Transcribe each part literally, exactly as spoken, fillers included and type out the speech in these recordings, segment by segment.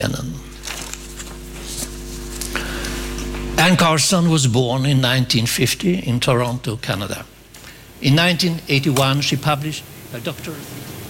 Anne Carson was born in nineteen fifty in Toronto, Canada. In nineteen eighty-one, she published a doctorate.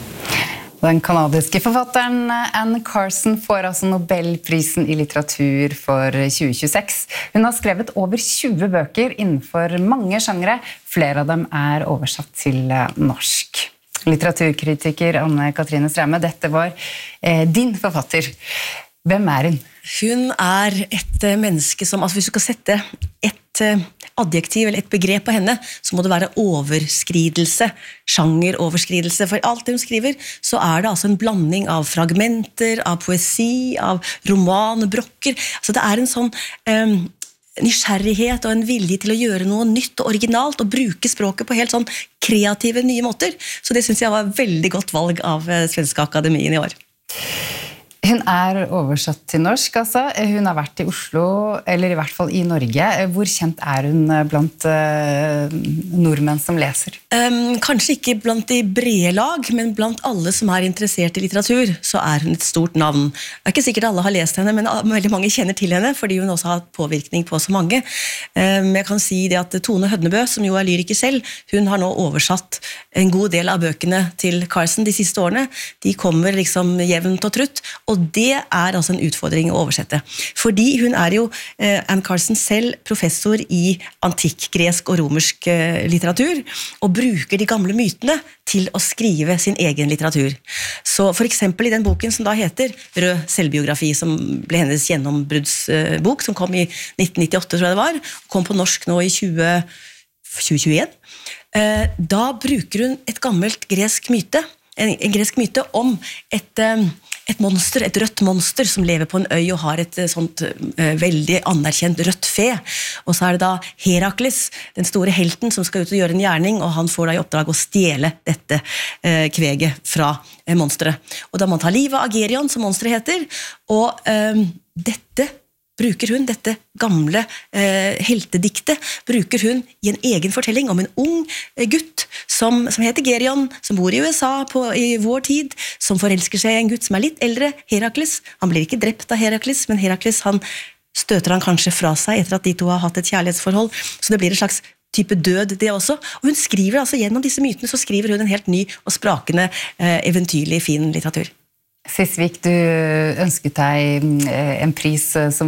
Den kanadiske forfatteren Anne Carson får altså Nobelprisen i litteratur for tjue tjueseks. Hun har skrevet over tjue bøker innenfor mange sjangre. Flere av dem er oversatt til norsk. Litteraturkritiker Anne-Katrine Straume, dette var eh, din forfatter. Hvem er hun? Hun er et menneske som, altså hvis du skal sette et adjektiv eller et begrep på henne, så må det være overskridelse, sjangeroverskridelse. For alt det hun skriver, så er det altså en blanding av fragmenter, av poesi, av romanbrokker. Altså det er en sånn um, nysgjerrighet og en vilje til å gjøre noe nytt og originalt, og bruke språket på helt sånn kreative nye måter. Så det synes jeg var et veldig godt valg av Svenska Akademien i år. Hun er oversatt til norsk, altså. Hun har vært i Oslo, eller i hvert fall i Norge. Hvor kjent er hun blant uh, nordmenn som leser? Um, kanskje ikke blant de brede lag, men blant alle som er interessert i litteratur, så er hun et stort navn. Det er ikke sikkert alle har lest henne, men veldig mange kjenner til henne, fordi hun også har påvirkning på så mange. Um, jeg kan si det at Tone Hødnebø, som jo er lyriker selv, hun har nå oversatt en god del av bøkene til Carson de siste årene. De kommer liksom jevnt og trutt, og det er altså en utfordring å oversette. Fordi hun er jo, eh, Anne Carson selv, professor i antikk, gresk og romersk eh, litteratur, og bruker de gamle mytene til å skrive sin egen litteratur. Så for eksempel i den boken som da heter Rød selvbiografi, som ble hennes gjennombruddsbok, som kom i nitten nittiåtte, tror jeg det var, kom på norsk nå i tjue tjueen, eh, da bruker hun et gammelt gresk myte, en, en gresk myte om et eh, et monster, et rødt monster som lever på en øy og har et sånt uh, veldig anerkjent rødt fe. Og så er det da Herakles, den store helten, som skal ut og gjøre en gjerning, og han får da i oppdrag å stjele dette uh, kveget fra uh, monsteret. Og da må han ta livet av Agerion, som monsteret heter, og uh, dette bruker hun, dette gamle eh, heltediktet, bruker hun i en egen fortelling om en ung eh, gutt som, som heter Gerion, som bor i U S A på, i vår tid, som forelsker seg i en gutt som er litt eldre, Herakles. Han blir ikke drept av Herakles, men Herakles han støter han kanskje fra seg etter at de to har hatt et kjærlighetsforhold, så det blir en slags type død det også. Og hun skriver altså gjennom disse mytene, så skriver hun en helt ny og sprakende, eh, eventyrlig fin litteratur. Sisvik, du ønsket deg en pris som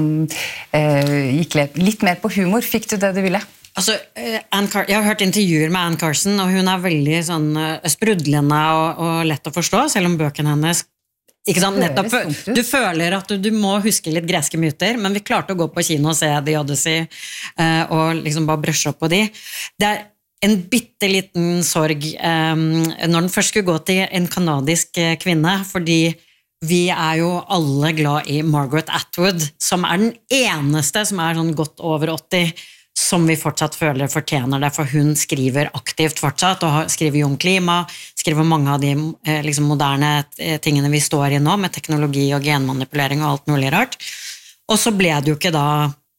eh, gikk litt mer på humor. Fikk du det du ville? Altså, Anne Car- jeg har hørt intervjuer med Anne Carson, og hun er veldig sånn, sprudlende og, og lett å forstå, selv om bøkene hennes ikke sant, nettopp, du føler at du, du må huske litt greske myter, men vi klarte å gå på kino og se The Odyssey eh, og liksom bare brøsje opp på de. Det er en bitteliten sorg um, når den først skulle gå til en kanadisk kvinne, fordi vi er jo alle glad i Margaret Atwood, som er den eneste som er sånn godt over åtti, som vi fortsatt føler fortjener det, for hun skriver aktivt fortsatt, og skriver jo om klima, skriver mange av de liksom, moderne tingene vi står i nå, med teknologi og genmanipulering og alt mulig rart. Og så ble det jo ikke da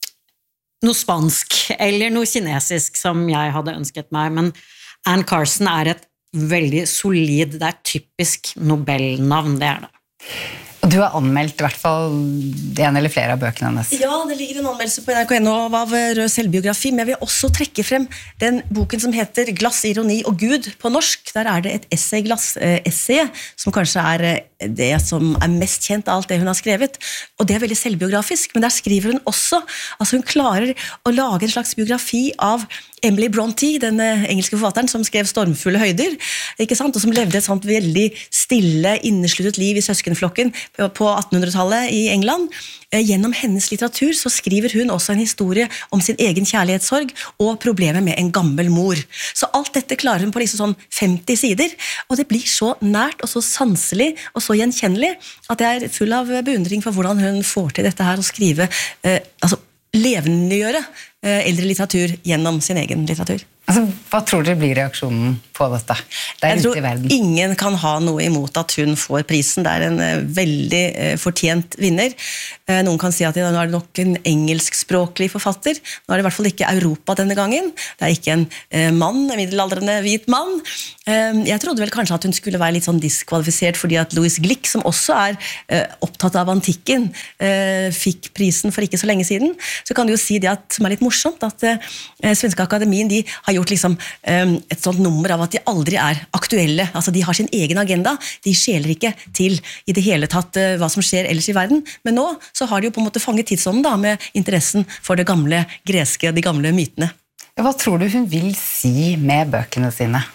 noe spansk eller noe kinesisk som jeg hadde ønsket meg, men Anne Carson er et veldig solid, det er typisk Nobel-navn, det er det. Og du har anmeldt i hvert fall en eller flere av bøkene hennes. Ja, det ligger en anmeldelse på N R K N O av Rød selvbiografi, men jeg vil også trekke frem den boken som heter Glass, ironi og Gud på norsk. Der er det et essayglass-essay, som kanskje er det som er mest kjent av alt det hun har skrevet, og det er veldig selvbiografisk, men der skriver hun også, altså hun klarer å lage en slags biografi av Emily Brontë, den engelske forfatteren som skrev Stormfulle høyder, ikke sant? Og som levde et sånt veldig stille, innesluttet liv i søskenflokken på attenhundretallet i England. Gjennom hennes litteratur så skriver hun også en historie om sin egen kjærlighetssorg og problemet med en gammel mor. Så alt dette klarer hun på liksom sånn femti sider, og det blir så nært og så sanselig og så gjenkjennelig at jeg er full av beundring for hvordan hun får til dette her og skrive, eh, altså levendegjøre eldre litteratur gjennom sin egen litteratur. Altså, hva tror dere blir reaksjonen på dette? Det er Jeg ute tror i verden. ingen kan ha noe imot at hun får prisen. Det er en eh, veldig eh, fortjent vinner. Eh, noen kan si at ja, nå er det nok en engelskspråklig forfatter. Nå er det i hvert fall ikke Europa denne gangen. Det er ikke en eh, mann, en middelaldrende hvit mann. Eh, jeg trodde vel kanskje at hun skulle være litt sånn diskvalifisert, fordi at Louis Glick, som også er eh, opptatt av antikken, eh, fikk prisen for ikke så lenge siden. Så kan du jo si det at, som er litt morsomt, at eh, Svenske Akademien, de har gjort liksom um, et sånt nummer av at de aldri er aktuelle, altså de har sin egen agenda, de skjeler ikke til i det hele tatt uh, hva som skjer ellers i verden, men nå så har de jo på en måte fanget tidsånden da, med interessen for det gamle greske, de gamle mytene. Hva tror du hun vil si med bøkene sine?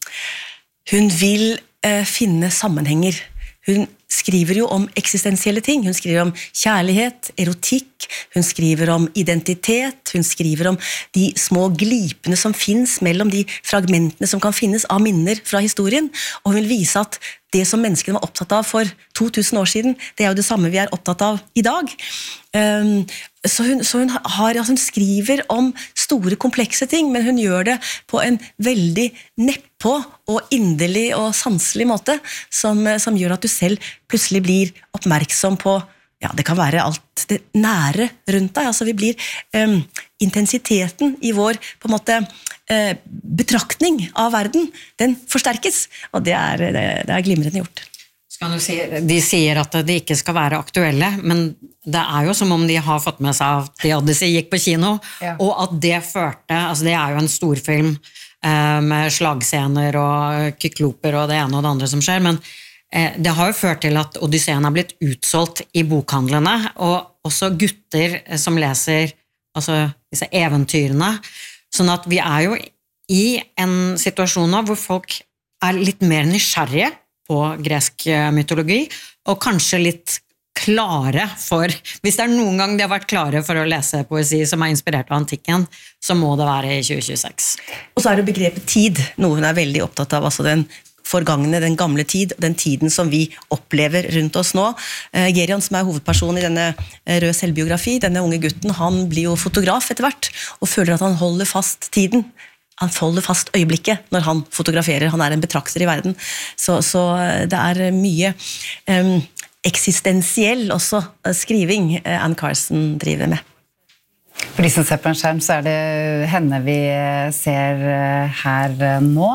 Hun vil uh, finne sammenhenger. Hun skriver jo om eksistensielle ting. Hun skriver om kjærlighet, erotikk, hun skriver om identitet, hun skriver om de små glipene som finnes mellom de fragmentene som kan finnes av minner fra historien, og hun vil vise at det som menneskene var opptatt av for to tusen år siden, det er jo det samme vi er opptatt av i dag. Um, så hun, så hun, har, altså hun skriver om store, komplekse ting, men hun gjør det på en veldig neppå og inderlig og sanselig måte, som, som gjør at du selv plutselig blir oppmerksom på, ja, det kan være alt det nære rundt deg, altså vi blir, um, intensiteten i vår, på en måte, uh, betraktning av verden, den forsterkes, og det er, det, det er glimrende gjort. Skal du si, de sier at de ikke skal være aktuelle, men det er jo som om de har fått med seg at The Odyssey gikk på kino, ja. Og at det førte, altså det er jo en storfilm eh, med slagscener og kykloper og det ene og det andre som skjer, men eh, det har jo ført til at Odysseen har blitt utsolgt i bokhandlene, og også gutter som leser altså disse eventyrene, sånn at vi er jo i en situasjon nå hvor folk er litt mer nysgjerrige på gresk mytologi, og kanskje litt klare for, hvis det er noen gang de har vært klare for å lese poesi som er inspirert av antikken, så må det være i tjue tjueseks. Og så er det begrepet tid, noe hun er veldig opptatt av, altså den forgangne, den gamle tid, den tiden som vi opplever rundt oss nå. Gerion, som er hovedpersonen i denne rød selvbiografi, denne unge gutten, han blir jo fotograf etter hvert, og føler at han holder fast tiden. Han holder fast øyeblikket når han fotograferer, han er en betrakter i verden. Så, så det er mye um, eksistensiell også skriving Anne Carson driver med. For de som ser på en skjerm, så er det henne vi ser her nå.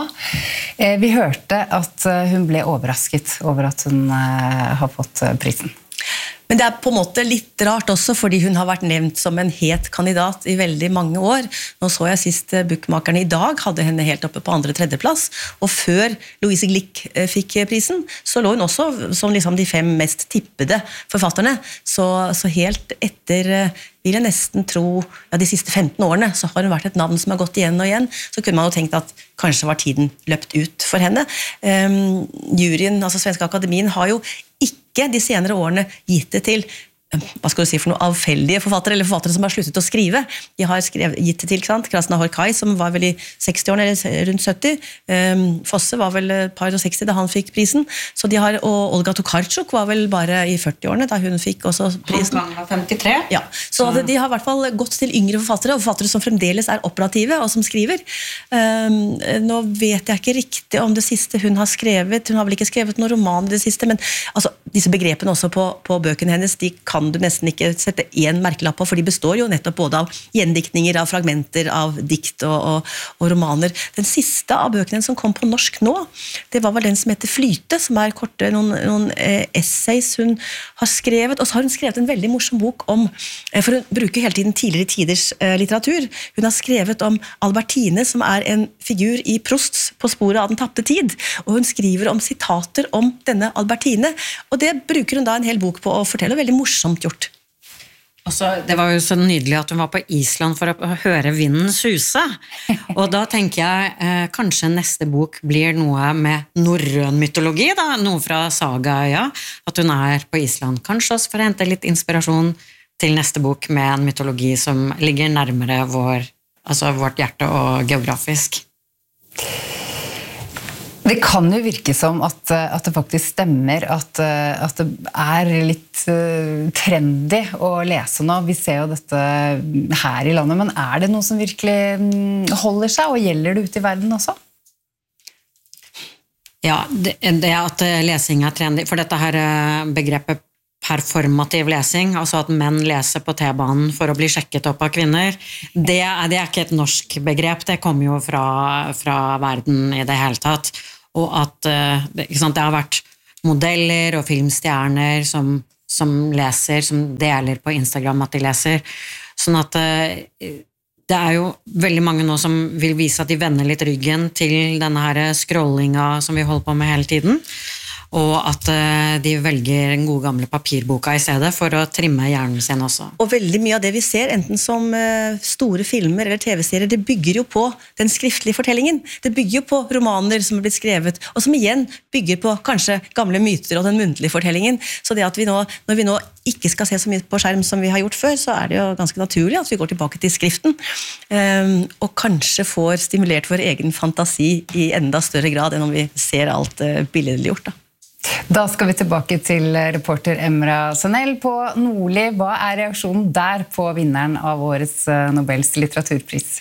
Vi hørte at hun ble overrasket over at hun har fått prisen. Men det er på en måte litt rart også, fordi hun har vært nevnt som en het kandidat i veldig mange år. Nå så jeg sist bookmakerne i dag hadde henne helt oppe på andre tredjeplass, og før Louise Glick fikk prisen, så lå hun også som liksom de fem mest tippede forfatterne. Så, så helt etter, vil jeg nesten tro, ja, de siste femten årene, så har hun vært et navn som har gått igjen og igjen. Så kunne man jo tenkt at kanskje var tiden løpt ut for henne. Um, juryen, altså Svenske Akademien, har jo ikke de senere årene gitt det til hva skal du si for noe avfeldige forfattere, eller forfattere som har sluttet å skrive. De har skrevet, gitt det til, ikke sant? Krasna Horkai, som var vel i seksti-årene, eller rundt sytti. Um, Fosse var vel et par og seksti da han fikk prisen. Så de har, og Olga Tokarczuk var vel bare i førti-årene da hun fikk også prisen. Han var femtitre. Ja, så de, de har i hvert fall gått til yngre forfattere, og forfattere som fremdeles er operative, og som skriver. Um, nå vet jeg ikke riktig om det siste hun har skrevet. Hun har vel ikke skrevet noen roman i det siste, men altså, disse begrepene også på, på bøkene hennes, de kan kan du nesten ikke sette en merkelapp på, for de består jo nettopp både av gjendiktninger, av fragmenter, av dikt og, og, og romaner. Den siste av bøkene som kom på norsk nå, det var vel den som heter Flyte, som er korte, noen, noen eh, essays hun har skrevet, og så har hun skrevet en veldig morsom bok om, eh, for hun bruker hele tiden tidligere tiders eh, litteratur. Hun har skrevet om Albertine, som er en figur i Prousts På sporet av den tapte tid, og hun skriver om sitater om denne Albertine, og det bruker hun da en hel bok på å fortelle, veldig morsomt gjort. Også, det var jo så nydelig at hun var på Island for å høre vinden suse, og da tenker jeg eh, kanskje neste bok blir noe med norrøn mytologi, da, noe fra Sagaøya, at hun er på Island, kanskje også for å hente litt inspirasjon til neste bok med en mytologi som ligger nærmere vår, altså vårt hjerte og geografisk. Det kan jo virke som at, at det faktisk stemmer, at, at det er litt trendy å lese nå. Vi ser jo dette her i landet, men er det noe som virkelig holder seg, og gjelder det ute i verden også? Ja, det, det at lesing er trendy, for dette her begrepet performativ lesing, altså at menn leser på T-banen for å bli sjekket opp av kvinner, det er, det er ikke et norsk begrep, det kommer jo fra, fra verden i det hele tatt. Og at ikke sant, det har vært modeller og filmstjerner som, som leser, som deler på Instagram at de leser. Sånn at det er jo veldig mange nå som vil vise at de vender litt ryggen til denne her scrollinga som vi holder på med hele tiden, og at de velger den gode gamle papirboka i stedet for å trimme hjernen sin også. Og veldig mye av det vi ser, enten som store filmer eller tv-serier, det bygger jo på den skriftlige fortellingen. Det bygger jo på romaner som er blitt skrevet, og som igjen bygger på kanskje gamle myter og den muntlige fortellingen. Så det at vi nå, når vi nå ikke skal se så mye på skjerm som vi har gjort før, så er det jo ganske naturlig at vi går tilbake til skriften, og kanskje får stimulert vår egen fantasi i enda større grad enn om vi ser alt billedlig gjort da. Da skal vi tilbake til reporter Emra Sanel på Nordli. Hva er reaksjonen der på vinneren av årets Nobels litteraturpris?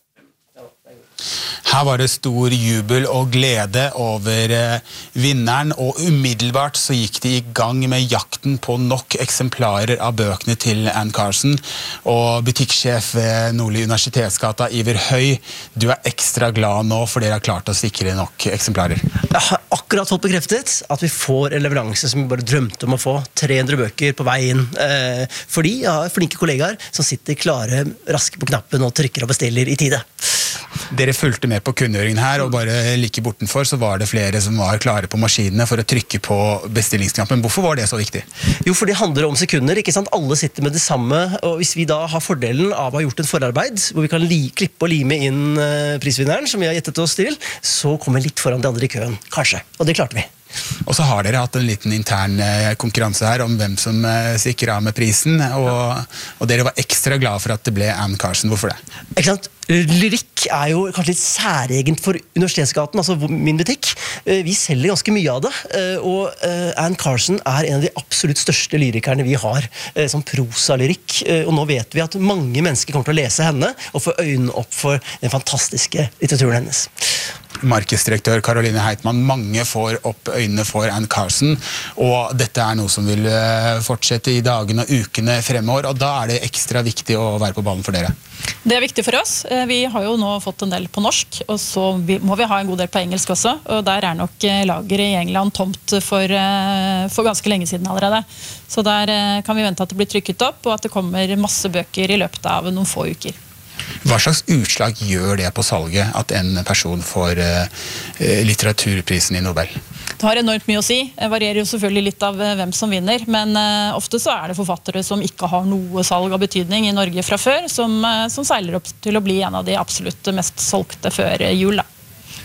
Her var det stor jubel og glede over vinneren, og umiddelbart så gikk de i gang med jakten på nok eksemplarer av bøkene til Anne Carson. Og butikksjef ved Nordli Universitetsgata, Iver Høy, du er ekstra glad nå for dere har klart å sikre nok eksemplarer. Jeg har akkurat fått bekreftet at vi får en leveranse som vi bare drømte om å få, tre hundre bøker på vei inn, eh, fordi jeg har flinke kollegaer som sitter klare, raske på knappen og trykker og bestiller i tide. Dere fulgte med på kunngjøringen her, og bare like bortenfor så var det flere som var klare på maskinene for å trykke på bestillingsknappen. Hvorfor var det så viktig? Jo, for det handler om sekunder, ikke sant? Alle sitter med det samme, og hvis vi da har fordelen av å ha gjort en forarbeid, hvor vi kan li klippe og lime inn uh, prisvinneren, som vi har gjettet oss til, så kommer vi litt foran de andre i køen, kanskje. Og det klarte vi. Og så har dere hatt en liten intern konkurranse her om hvem som stikker av med prisen, og, og dere var ekstra glad for at det ble Anne Carson. Hvorfor det? Ikke sant? Lyrikk er jo kanskje litt særegent for Universitetsgaten, altså min butikk. Vi selger ganske mye av det, og Anne Carson er en av de absolutt største lyrikerne vi har, som prosalyrikk, og nå vet vi at mange mennesker kommer til å lese henne og få øynene opp for den fantastiske litteraturen hennes. Markedsdirektør Caroline Heitmann, mange får opp øynene for Anne Carson, og dette er noe som vil fortsette i dagene og ukene fremover, og da er det ekstra viktig å være på ballen for dere. Det er viktig for oss. Vi har jo nå fått en del på norsk, og så må vi ha en god del på engelsk også, og der er nok lager i England tomt for, for ganske lenge siden allerede. Så der kan vi vente at det blir trykket opp, og at det kommer masse bøker i løpet av noen få uker. Hva slags utslag gjør det på salget at en person får uh, litteraturprisen i Nobel? Det har enormt mye å si. Det varierer jo selvfølgelig litt av hvem som vinner, men uh, ofte så er det forfattere som ikke har noe salg av betydning i Norge fra før, som, uh, som seiler opp til å bli en av de absolutt mest solgte før jul da.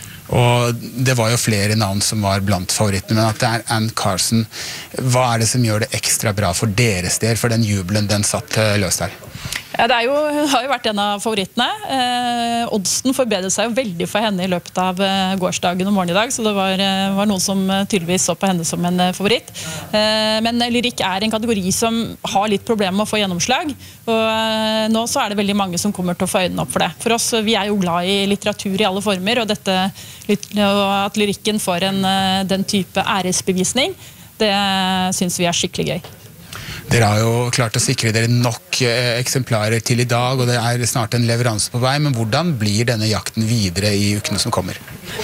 Og det var jo flere navn som var blant favorittene, men at det er Anne Carson, hva er det som gjør det ekstra bra for deres del, for den jubelen den satt løst her? Ja, det er jo, har jo vært en av favorittene. Eh, oddsen forbedret seg jo veldig for henne i løpet av eh, gårsdagen og morgen i dag, så det var, eh, var noen som tydeligvis så på henne som en eh, favoritt. Eh, men lyrikk er en kategori som har litt problemer med å få gjennomslag, og eh, nå så er det veldig mange som kommer til å få øynene opp for det. For oss, vi er jo glad i litteratur i alle former, og dette, at lyrikken får en, den type æresbevisning, det synes vi er skikkelig gøy. Dere har jo klart å sikre dere nok eksemplarer til i dag, og det er snart en leveranse på vei, men hvordan blir denne jakten videre i ukene som kommer?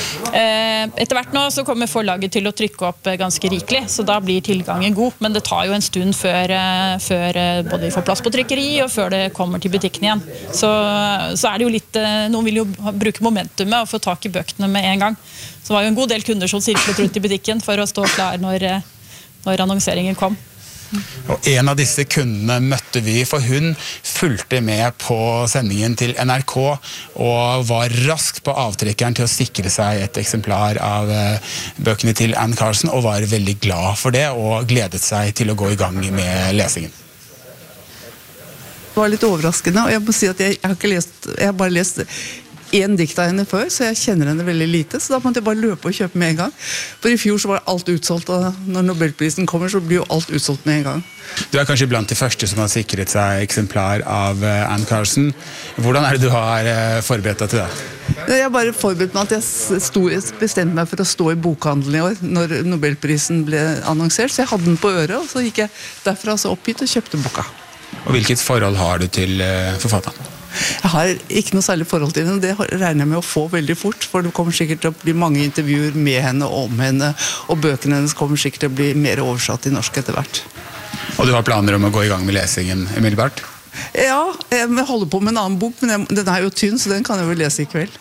Etter hvert nå så kommer forlaget til å trykke opp ganske rikelig, så da blir tilgangen god, men det tar jo en stund før, før både vi får plass på trykkeri og før det kommer til butikken igjen. Så, så er det jo litt, noen vil jo bruke momentumet og få tak i bøkene med en gang. Så det var jo en god del kunder som sirklet rundt i butikken for å stå klar når, når annonseringen kom. Og en av disse kundene møtte vi, for hun fulgte med på sendingen til N R K og var raskt på avtrekkeren til å sikre seg et eksemplar av bøkene til Anne Carson, og var veldig glad for det og gledet seg til å gå i gang med lesingen. Det var litt overraskende, og jeg må si at jeg, jeg har ikke lest, jeg har bare lest en dikt av henne før, så jeg kjenner henne veldig lite, så da måtte jeg bare løpe og kjøpe med en gang. For i fjor så var alt utsolgt, og når Nobelprisen kommer, så blir jo alt utsolgt med en gang. Du er kanskje blant de første som har sikret seg eksemplar av Anne Carson. Hvordan er det du har forberedt deg til det? Jeg har bare forberedt meg at jeg sto, bestemte meg for å stå i bokhandelen i år, når Nobelprisen ble annonsert, så jeg hadde den på øret, og så gikk jeg derfra så opp hit og kjøpte boka. Og hvilket forhold har du til forfatteren? Jeg har ikke noe særlig forhold til henne, det regner jeg med å få veldig fort, for det kommer sikkert til å bli mange intervjuer med henne og om henne, og bøkene hennes kommer sikkert til å bli mer oversatt i norsk etter hvert. Og du har planer om å gå i gang med lesingen umiddelbart? Ja, jeg holder på med en annen bok, men den er jo tynn, så den kan jeg vel lese i kveld.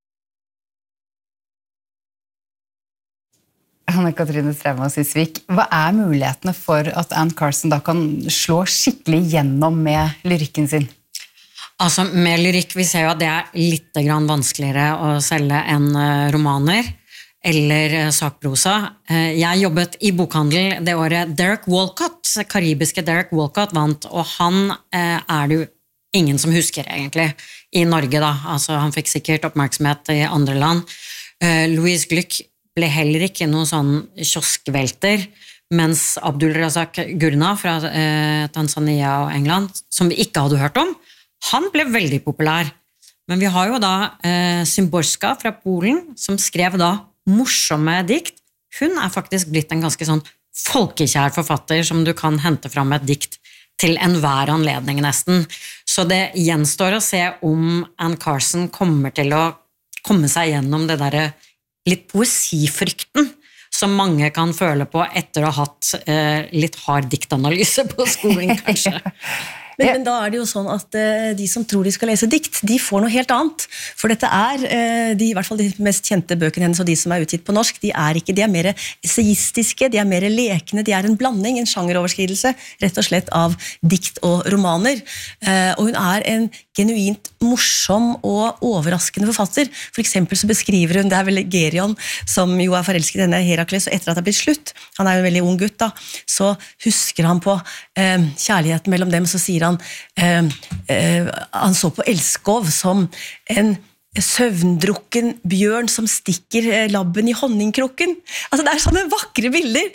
Anne-Katrine Strauma Sysvik, hva er mulighetene for at Anne Carson da kan slå skikkelig gjennom med lyrikken sin? Altså, med lyrikk, vi ser jo at det er litt grann vanskeligere å selge enn romaner eller sakprosa. Jeg jobbet i bokhandel det året Derek Walcott, karibiske Derek Walcott, vant, og han er det jo ingen som husker egentlig i Norge da. Altså, han fikk sikkert oppmerksomhet i andre land. Louise Glück ble heller ikke noen sånn kioskvelter, mens Abdul Razak Gurna fra Tanzania og England, som vi ikke hadde hørt om, han ble veldig populær. Men vi har jo da eh, Szymborska fra Polen, som skrev da morsomme dikt. Hun er faktisk blitt en ganske sånn folkekjær forfatter, som du kan hente fram et dikt til enhver anledning nesten. Så det gjenstår å se om Anne Carson kommer til å komme seg gjennom det der litt poesifrykten, som mange kan føle på etter å ha hatt eh, litt hard diktanalyse på skolen, kanskje. Men, men da er det jo sånn at uh, de som tror de skal lese dikt, de får noe helt annet. For dette er, uh, de, i hvert fall de mest kjente bøkene hennes og de som er utgitt på norsk, de er ikke, de er mer essayistiske, de er mer lekende, de er en blanding, en sjangeroverskridelse, rett og slett av dikt og romaner. Uh, og hun er en genuint morsom og overraskende forfatter. For eksempel så beskriver hun, det er vel Gerion, som jo er forelsket i denne Herakles, og etter at det er blitt slutt, han er jo en veldig ung gutt da, så husker han på uh, kjærligheten mellom dem, så sier han, eh, eh, han så på Elskov som en søvndrukken bjørn som stikker labben i honningkrukken. Altså det er sånne vakre bilder,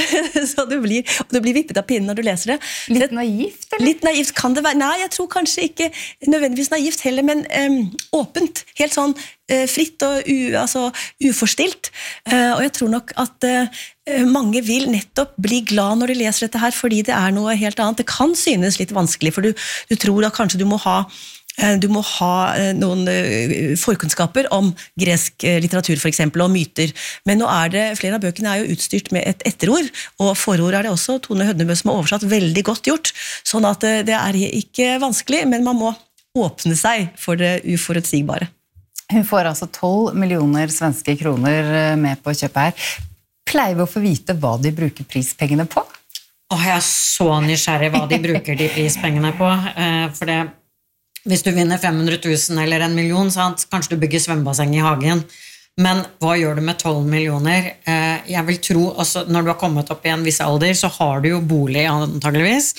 så du blir, du blir vippet av pinnen når du leser det. Litt naivt, eller? Litt naivt kan det være. Nei, jeg tror kanskje ikke nødvendigvis naivt heller, men um, åpent. Helt sånn uh, fritt og u, altså, uforstilt. Uh, og jeg tror nok at uh, mange vil nettopp bli glad når de leser dette her, fordi det er noe helt annet. Det kan synes litt vanskelig, for du, du tror at kanskje du må ha Du må ha noen forkunnskaper om gresk litteratur for eksempel, og myter. Men nå er det, flere av bøkene er jo utstyrt med et etterord, og forord er det også Tone Hødnebø som har oversatt veldig godt gjort, sånn at det er ikke vanskelig, men man må åpne seg for det uforutsigbare. Hun får altså tolv millioner svenske kroner med på kjøpet her. Pleier vi å få vite hva de bruker prispengene på? Åh, jeg er så nysgjerrig hva de bruker de prispengene på, for det hvis du vinner fem hundre tusen eller en million, sant? Kanskje du bygger svømmebasseng i hagen. Men hva gjør du med tolv millioner? Jeg vil tro, også når du har kommet opp i en viss alder, så har du jo bolig antageligvis.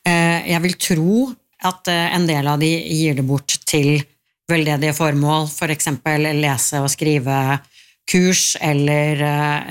Jeg vil tro at en del av de gir det bort til veldedige formål, for eksempel lese og skrive kurs, eller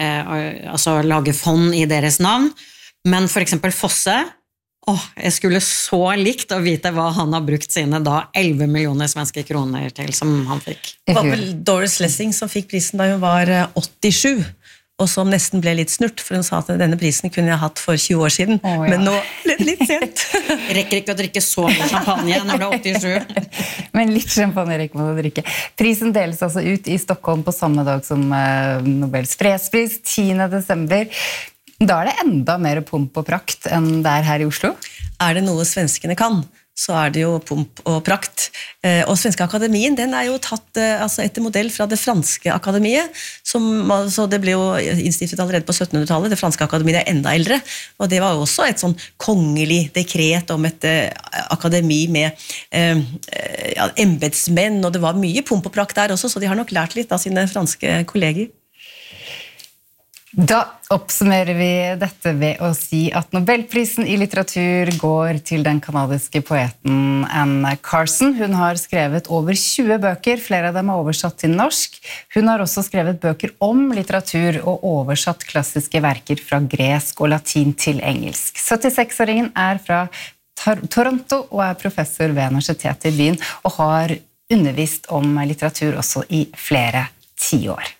altså, lage fond i deres navn. Men for eksempel Fosse, Åh, jeg skulle så likt å vite hva han har brukt sine da elleve millioner svenske kroner til som han fikk. Det var vel Doris Lessing som fikk prisen da hun var åttisju, og som nesten ble litt snurt, for hun sa at denne prisen kunne jeg hatt for tjue år siden, oh, ja. Men nå ble det litt sent. Rekker ikke å drikke så mye champagne når du er åttisju. Men litt champagne rekker man å drikke. Prisen deles altså ut i Stockholm på samme dag som Nobels fredspris, tiende desember. Da er det enda mer pomp og prakt enn det er her i Oslo. Er det noe svenskene kan, så er det jo pomp og prakt. Og Svenske Akademien, den er jo tatt altså etter modell fra det franske akademiet, som, altså det ble jo innstiftet allerede på syttenhundretallet, det franske akademiet er enda eldre, og det var jo også et sånn kongelig dekret om et eh, akademi med eh, ja, embedsmenn, og det var mye pomp og prakt der også, så de har nok lært litt av sine franske kolleger. Da oppsummerer vi dette ved å si at Nobelprisen i litteratur går til den kanadiske poeten Anne Carson. Hun har skrevet over tjue bøker, flere av dem er oversatt til norsk. Hun har også skrevet bøker om litteratur og oversatt klassiske verker fra gresk og latin til engelsk. syttiseks-åringen er fra Toronto og er professor ved universitetet i byen og har undervist om litteratur også i flere tiår.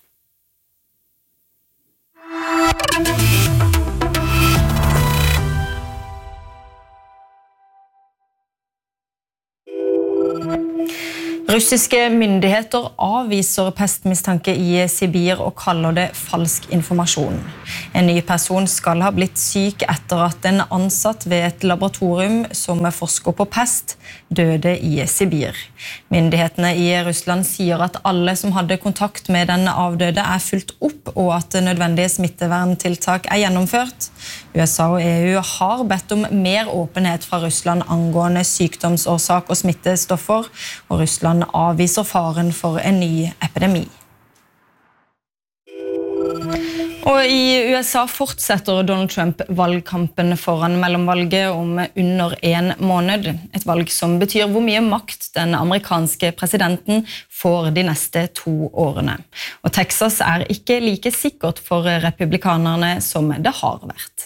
Russiske myndigheter avviser pestmistanke i Sibir og kaller det falsk informasjon. En ny person skal ha blitt syk etter at en ansatt ved et laboratorium som forsker på pest døde i Sibir. Myndighetene i Russland sier at alle som hadde kontakt med den avdøde er fulgt opp og at nødvendige smitteverntiltak er gjennomført. U S A og E U har bedt om mer åpenhet fra Russland angående sykdomsårsak og smittestoffer, og Russland avviser faren for en ny epidemi. Og i U S A fortsetter Donald Trump valgkampen foran mellomvalget om under en måned. Et valg som betyr hvor mye makt den amerikanske presidenten får de neste to årene. Og Texas er ikke like sikkert for republikanerne som det har vært.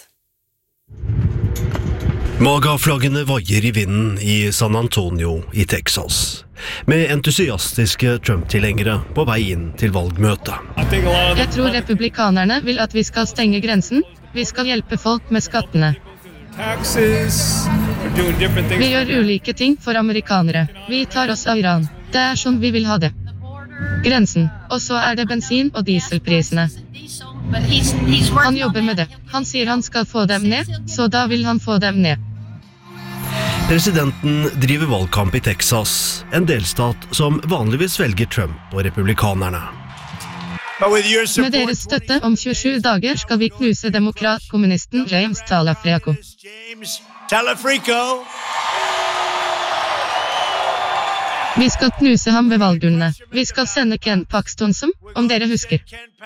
Maga-flaggene vaier i vinden i San Antonio i Texas, med entusiastiske Trump-tilhengere på vei inn til valgmøtet. Jeg tror republikanerne vil at vi skal stenge grensen. Vi skal hjelpe folk med skattene. Vi gjør ulike ting for amerikanere. Vi tar oss av Iran. Det er sånn vi vil ha det. Grensen. Og så er det bensin- og dieselprisene. Han jobber med det. Han sier han skal få dem ned, så da vil han få dem ned. Presidenten driver valgkamp i Texas, en delstat som vanligvis velger Trump og republikanerne. Med deres støtte om tjuesju dager skal vi knuse demokrat-kommunisten James Talafrico. Vi skal knuse ham ved valgurnene. Vi skal sende Ken Paxton som, om dere husker.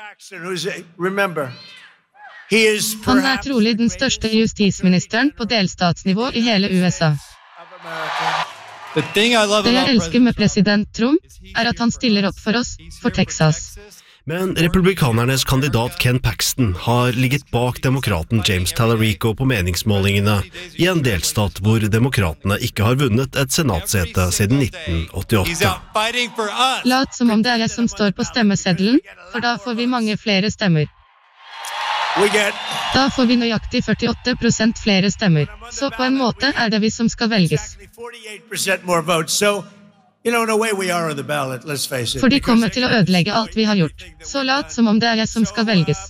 Han er trolig den største justisministeren på delstatsnivå i hele U S A. Det jeg elsker med president Trump, er at han stiller opp for oss, for Texas. Men republikanernes kandidat Ken Paxton har ligget bak demokraten James Talarico på meningsmålingene i en delstat hvor demokratene ikke har vunnet et senatsete siden nitten åttiåtte. Lat som om det er jeg som står på stemmeseddelen, for da får vi mange flere stemmer. Da får vi nøyaktig førtiåtte prosent flere stemmer. Så på en måte er det vi som skal velges. For de kommer til å ødelegge alt vi har gjort. Så lat som om det er jeg som skal velges.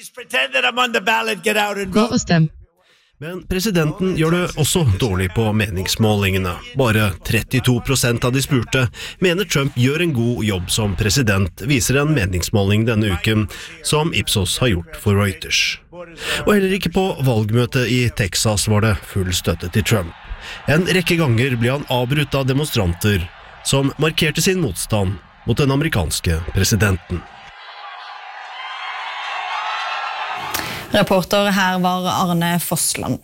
Gå og stem. Men presidenten gjør det også dårlig på meningsmålingene. Bare trettito prosent av de spurte mener Trump gjør en god jobb som president, viser en meningsmåling denne uken, som Ipsos har gjort for Reuters. Og heller ikke på valgmøtet i Texas var det full støtte til Trump. En rekke ganger ble han avbrutt av demonstranter som markerte sin motstand mot den amerikanske presidenten. Reporter her var Arne Fossland.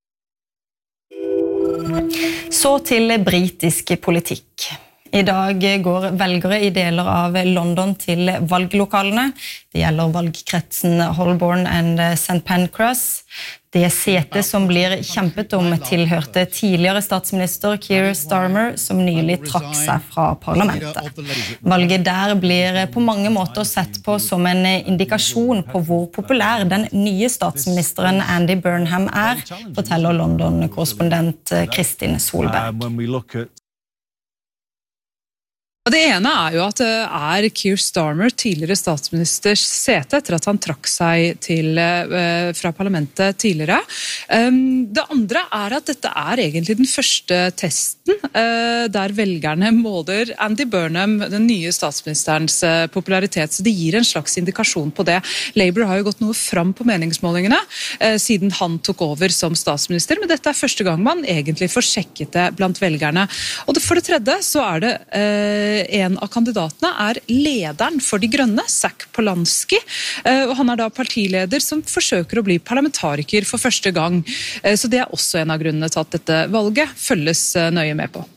Så til britisk politikk. I dag går velgere i deler av London til valglokalene. Det gjelder valgkretsen Holborn and Saint Pancras. Det setet som blir kjempet om tilhørte tidligere statsminister Keir Starmer, som nylig trakk seg fra parlamentet. Valget der blir på mange måter sett på som en indikasjon på hvor populær den nye statsministeren Andy Burnham er, forteller London-korrespondent Kristin Solberg. Og det ene er jo at det er Keir Starmer, tidligere statsministers sete, etter at han trakk seg til, uh, fra parlamentet tidligere. Um, det andre er at dette er egentlig den første testen uh, der velgerne måler Andy Burnham, den nye statsministerens uh, popularitet. Så det gir en slags indikasjon på det. Labour har jo gått noe fram på meningsmålingene uh, siden han tok over som statsminister, men dette er første gang man egentlig får sjekket det blant velgerne. Og det, for det tredje så er det uh, en av kandidatene er lederen for De Grønne, Zach Polanski, og han er da partileder som forsøker å bli parlamentariker for første gang. Så det er også en av grunnene til at dette valget følges nøye med på.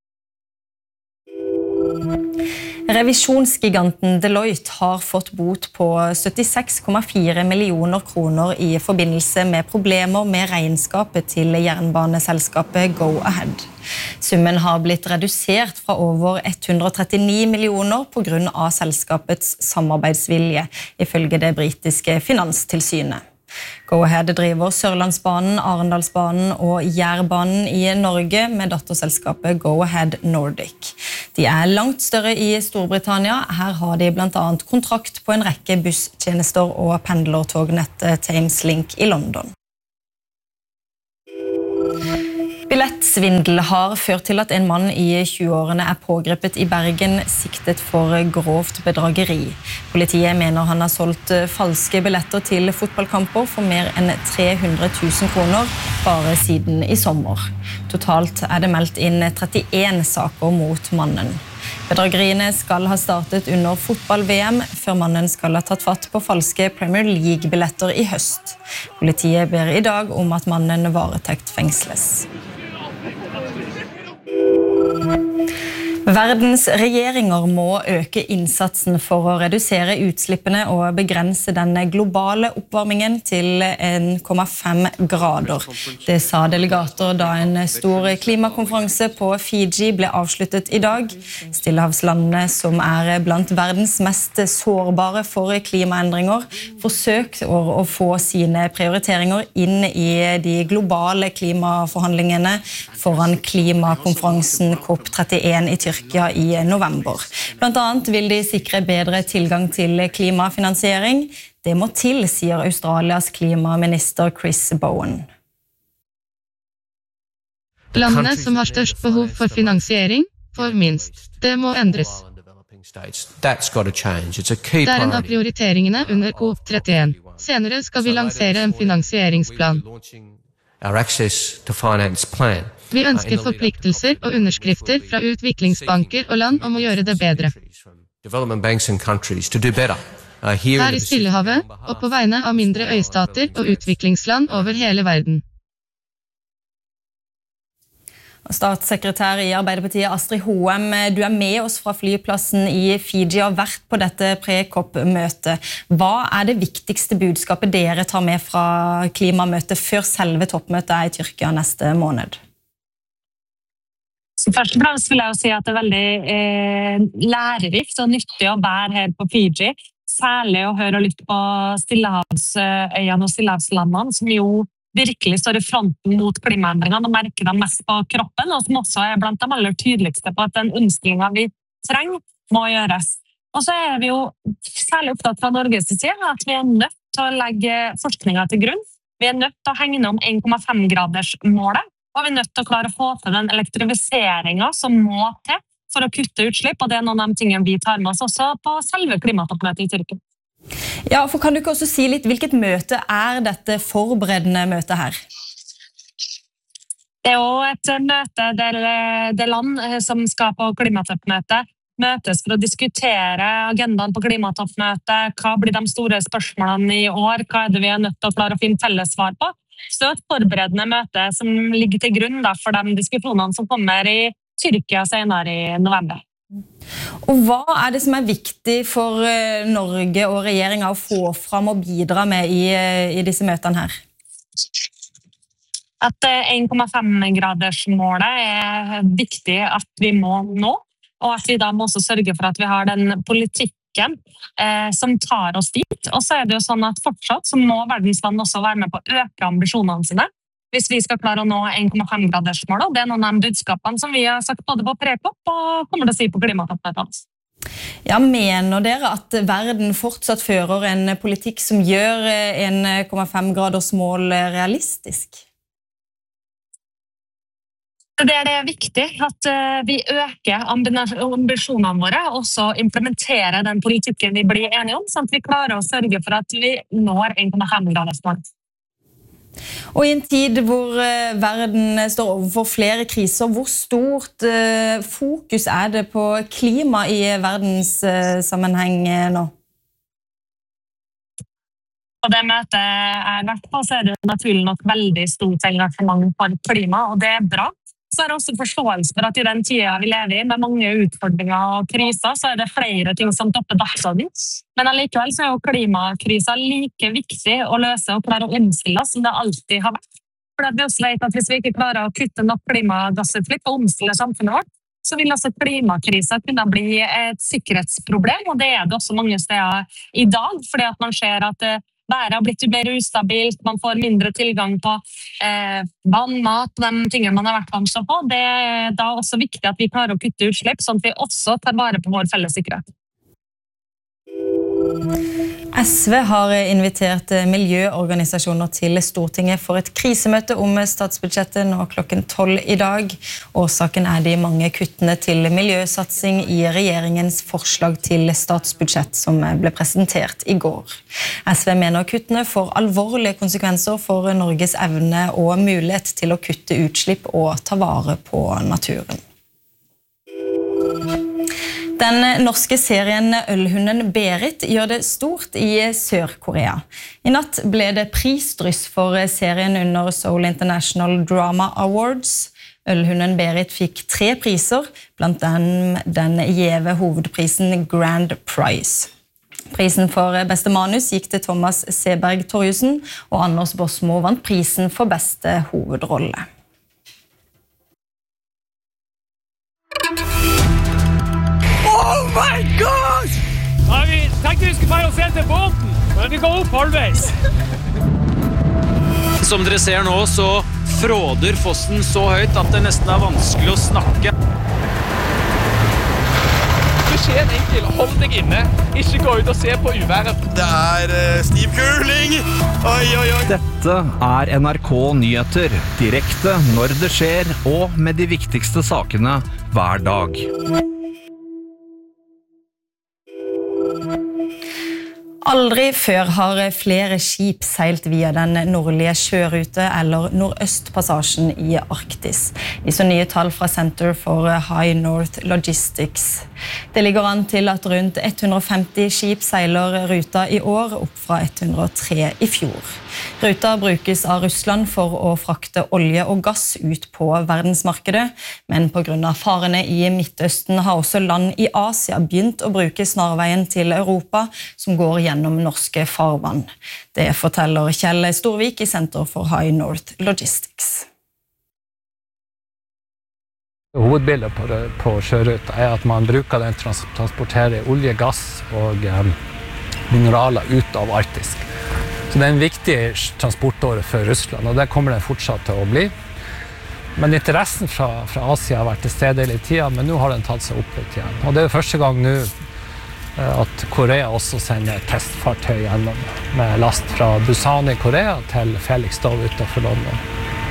Revisjonsgiganten Deloitte har fått bot på syttiseks komma fire millioner kroner i forbindelse med problemer med regnskapet til jernbaneselskapet Go-Ahead. Summen har blitt redusert fra over hundre og trettini millioner på grunn av selskapets samarbeidsvilje, ifølge det britiske finanstilsynet. Go-Ahead driver Sørlandsbanen, Arendalsbanen og Jærbanen i Norge med datterselskapet Go-Ahead Nordic. De er langt større i Storbritannia. Her har de blant annet kontrakt på en rekke busstjenester og pendlertognettet Thameslink i London. Billettsvindel har ført til at en mann i tjueårene er pågrepet i Bergen siktet for grovt bedrageri. Politiet mener han har solgt falske billetter til fotballkamper for mer enn tre hundre tusen kroner bare siden i sommer. Totalt er det meldt inn trettien saker mot mannen. Bedrageriene skal ha startet under fotball-V M, før mannen skal ha tatt fatt på falske Premier League-billetter i høst. Politiet ber i dag om at mannen varetekt fengsles. Verdens regjeringer må øke innsatsen for å redusere utslippene og begrense den globale oppvarmingen til en komma fem grader. Det sa delegater da en stor klimakonferanse på Fiji ble avsluttet i dag. Stillehavslandene, som er blant verdens mest sårbare for klimaendringer, forsøkte å få sine prioriteringer inn i de globale klimaforhandlingene foran klimakonferansen COP trettien i Tyrkia i november. Blant annet vil de sikre bedre tilgang til klimafinansiering. Det må til, sier Australias klimaminister Chris Bowen. Landene som har størst behov for finansiering, får minst. Det må endres. Det er en av prioriteringene under COP trettien. Senere skal vi lansere en finansieringsplan. Vi ønsker forpliktelser og underskrifter fra utviklingsbanker og land om å gjøre det bedre. Her i Stillehavet og på vegne av mindre øystater og utviklingsland over hele verden. Statssekretær i Arbeiderpartiet Astrid Hoem, du er med oss fra flyplassen i Fiji og har vært på dette pre-COP-møtet. Hva er det viktigste budskapet dere tar med fra klimamøtet før selve toppmøtet er i Tyrkia neste måned? Først og fremst vil jeg jo si at det er veldig eh, lærerikt og nyttig å være her på Fiji. Særlig å høre og lytte på Stillehavsøyene og Stillehavslandene, som jo virkelig står i fronten mot klimaendringene og merker dem mest på kroppen, og som også er blant de aller tydeligste på at den omstillingen vi trenger må gjøres. Og så er vi jo særlig opptatt fra Norges side at vi er nødt til å legge forskningen til grunn. Vi er nødt til å hegne om en komma fem graders målet, og vi er nødt til å klare å få til den elektrifiseringen som må til for å kutte utslipp, og det er noen av de tingene vi tar med oss også på selve klimatoppmøtet i Tyrkia. Ja, for kan du ikke også si litt, hvilket møte er dette forberedende møtet her? Det er jo et møte der det land som skal på klimatoppmøtet møtes for å diskutere agendaen på klimatoppmøtet, hva blir de store spørsmålene i år, hva er det vi er nødt til å klare å finne felles svar på. Så et forberedende møte som ligger til grunn da, for de diskusjonene som kommer i Tyrkia senere i november. Og hva er det som er viktig for Norge og regjeringen å få fram og bidra med i, i disse møtene her? At en komma fem graders målet er viktig at vi må nå, og at vi da må også sørge for at vi har den politikken eh, som tar oss dit. Og så er det jo sånn at fortsatt så må verdens land også være med på å øke ambisjonene sine, hvis vi skal klare å nå en komma fem graders målet. Det er noen av de budskapene som vi har sagt både på pre-COP og kommer til å si på klimatoppmøtet. Ja, mener dere at verden fortsatt fører en politikk som gjør en komma fem graders mål realistisk? Det er det viktig at vi øker ambisjonene våre og også implementerer den politikken vi blir enige om, sånn at vi klarer å sørge for at vi når en komma fem graders mål. Og i en tid hvor verden står overfor flere kriser, hvor stort fokus er det på klima i verdenssammenheng nå? På det møtet jeg har vært på, så er det naturlig nok veldig stort engasjement for klima, og det er bra. Så er det også forståelse for at i den tiden vi lever i, med mange utfordringer og kriser, så er det flere ting som topper dagsordenen. Men allikevel så er jo klimakrisa like viktig å løse og klare å omstille oss som det alltid har vært. For vi også vet at hvis vi ikke klarer å kutte nok klimagassutslipp og omstille samfunnet vårt, så vil også klimakrisa kunne bli et sikkerhetsproblem, og det er det også mange steder i dag, fordi at man ser at været har blitt mer ustabilt, man får mindre tilgang på eh, vann, mat, de tingene man har vært vant på. Det er da også viktig at vi klarer å kutte utslipp, sånn at vi også tar vare på vår felles sikkerhet. S V har invitert miljøorganisasjoner til Stortinget for et krisemøte om statsbudsjettet nå klokken tolv i dag. Årsaken er de mange kuttene til miljøsatsing i regjeringens forslag til statsbudsjett som ble presentert i går. S V mener kuttene får alvorlige konsekvenser for Norges evne og mulighet til å kutte utslipp og ta vare på naturen. Den norske serien Ølhunden Berit gjør det stort i Sør-Korea. I natt ble det prisdryss for serien under Seoul International Drama Awards. Ølhunden Berit fikk tre priser, blant dem den gjeve hovedprisen Grand Prize. Prisen for beste manus gikk til Thomas Seberg Torjussen, og Anders Bosmo vant prisen for beste hovedrolle. Oh my God! Ja, vi tenkte vi skulle bare se til båten, men vi går opp halvveis. Som dere ser nå, så fråder fossen så høyt at det nesten er vanskelig å snakke. Beskjeden enkel, hold deg inne, ikke gå ut og se på uværet. Det er uh, stiv kuling! Oi, oi, oi! Dette er N R K Nyheter, direkte når det skjer, og med de viktigste sakene hver dag. Aldri før har flere skip seilt via den nordlige sjørute eller Nordøstpassasjen i Arktis. Viser nye tall fra Center for High North Logistics. Det ligger an til at rundt ett hundre og femti skip seiler ruta i år, opp fra ett hundre og tre i fjor. Ruta brukes av Russland for å frakte olje og gass ut på verdensmarkedet, men på grunn av farene i Midtøsten har også land i Asia begynt å bruke snarveien til Europa, som går gjennom norske farvann. Det forteller Kjell Storvik i Center for High North Logistics. Hovedbildet på, på sjøruta er at man bruker den til å transportere olje, gass og eh, mineraler ut av Arktis. Så det er en viktig transportåre for Russland, og det kommer det fortsatt til å bli. Men interessen fra, fra Asia har vært til stede hele tiden, men nå har den tatt seg opp litt igjen. Og det er første gang nå at Korea også sender testfartøy gjennom med last fra Busan i Korea til Felixstowe utenfor London.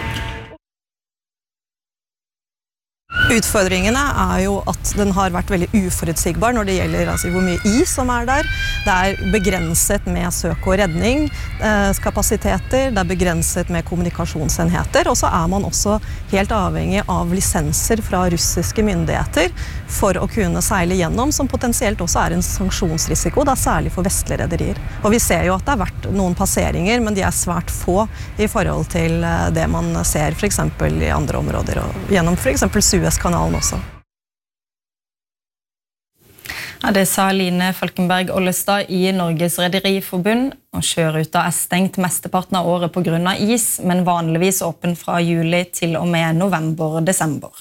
Utfordringene er jo at den har vært veldig uforutsigbar når det gjelder altså, hvor mye is som er der. Det er begrenset med søk og redning, eh, kapasiteter, det er begrenset med kommunikasjonsenheter, og så er man også helt avhengig av lisenser fra russiske myndigheter for å kunne seile gjennom, som potensielt også er en sanksjonsrisiko, da særlig for vestlige rederier. Og vi ser jo at det har vært noen passeringer, men de er svært få i forhold til det man ser for eksempel i andre områder, og gjennom for eksempel Suezkanalen også. Ja, det sa Line Falkenberg Ollestad i Norges Rederiforbund, og sjøruta er stengt mesteparten av året på grunn av is, men vanligvis åpen fra juli til og med november-desember.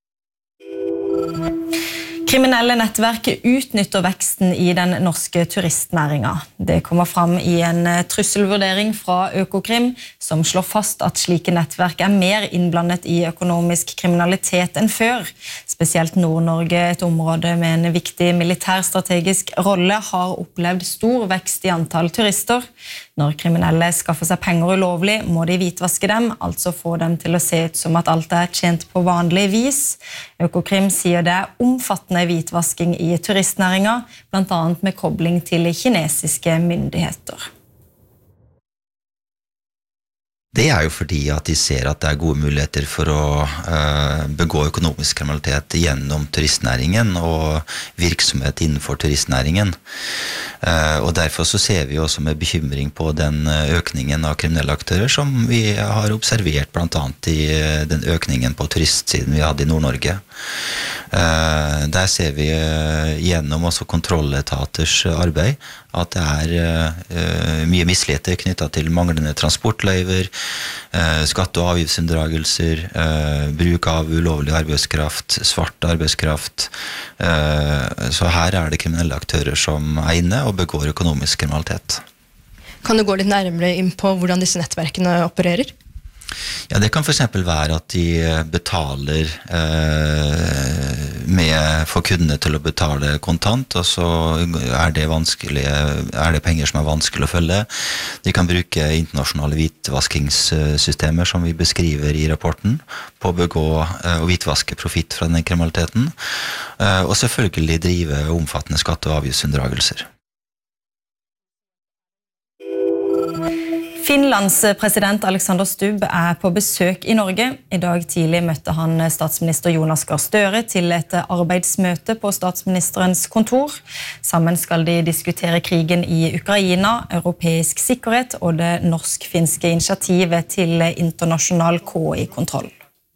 Kriminelle nettverk utnytter veksten i den norske turistnæringen. Det kommer fram i en trusselvurdering fra Økokrim, som slår fast at slike nettverk er mer innblandet i økonomisk kriminalitet enn før. Spesielt Nord-Norge, et område med en viktig militærstrategisk rolle, har opplevd stor vekst i antall turister. Når kriminelle skaffer seg penger ulovlig, må de hvitvaske dem, altså få dem til å se ut som at alt er tjent på vanlig vis. Økokrim sier det er omfattende hvitvasking i turistnæringen, blant annet med kobling til kinesiske myndigheter. Det er jo fordi at de ser at det er gode muligheter for å uh, begå økonomisk kriminalitet gjennom turistnæringen og virksomhet innenfor turistnæringen. Uh, og derfor så ser vi også med bekymring på den økningen av kriminelle aktører som vi har observert blant annet i den økningen på turistsiden vi hadde i Nord-Norge. Uh, der ser vi uh, gjennom også kontrolletaters arbeid at det er uh, mye misligheter knyttet til manglende transportløyver, uh, skatte- og avgiftsunndragelser, uh, bruk av ulovlig arbeidskraft, svart arbeidskraft. Uh, så her er det kriminelle aktører som er inne og begår økonomisk kriminalitet. Kan du gå litt nærmere inn på hvordan disse nettverkene opererer? Ja, det kan for eksempel være at de betaler eh, med for kundene til å betale kontant, og så er det vanskelig, er det penger som er vanskelig å følge. De kan bruke internasjonale hvitvaskingssystemer som vi beskriver i rapporten på å begå eh, og hvitvaske profitt fra den kriminaliteten, eh, og selvfølgelig drive omfattende skatte- og avgiftsunndragelser. Finlands president Alexander Stubb er på besøk i Norge. I dag tidlig møtte han statsminister Jonas Gahr Støre til et arbeidsmøte på statsministerens kontor. Sammen skal de diskutere krigen i Ukraina, europeisk sikkerhet og det norsk-finske initiativet til internasjonal K I-kontroll.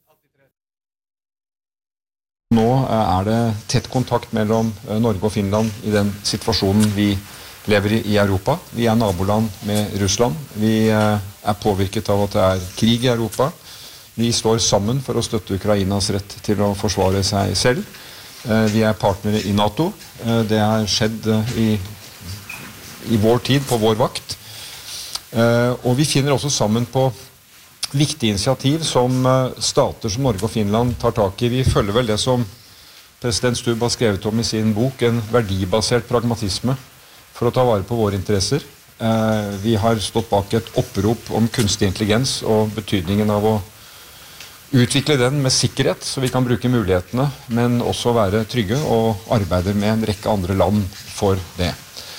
Nå er det tett kontakt mellom Norge og Finland i den situasjonen vi lever i Europa. Vi er naboland med Russland. Vi er påvirket av at det er krig i Europa. Vi står sammen for å støtte Ukrainas rett til å forsvare seg selv. Vi er partnere i NATO. Det har skjedd i, i vår tid, på vår vakt. Og vi finner også sammen på viktige initiativ som stater som Norge og Finland tar tak i. Vi følger vel det som president Stubb har skrevet om i sin bok, en verdibasert pragmatisme for å ta vare på våre interesser. Vi har stått bak et opprop om kunstig intelligens og betydningen av å utvikle den med sikkerhet, så vi kan bruke mulighetene, men også være trygge og arbeide med en rekke andre land for det.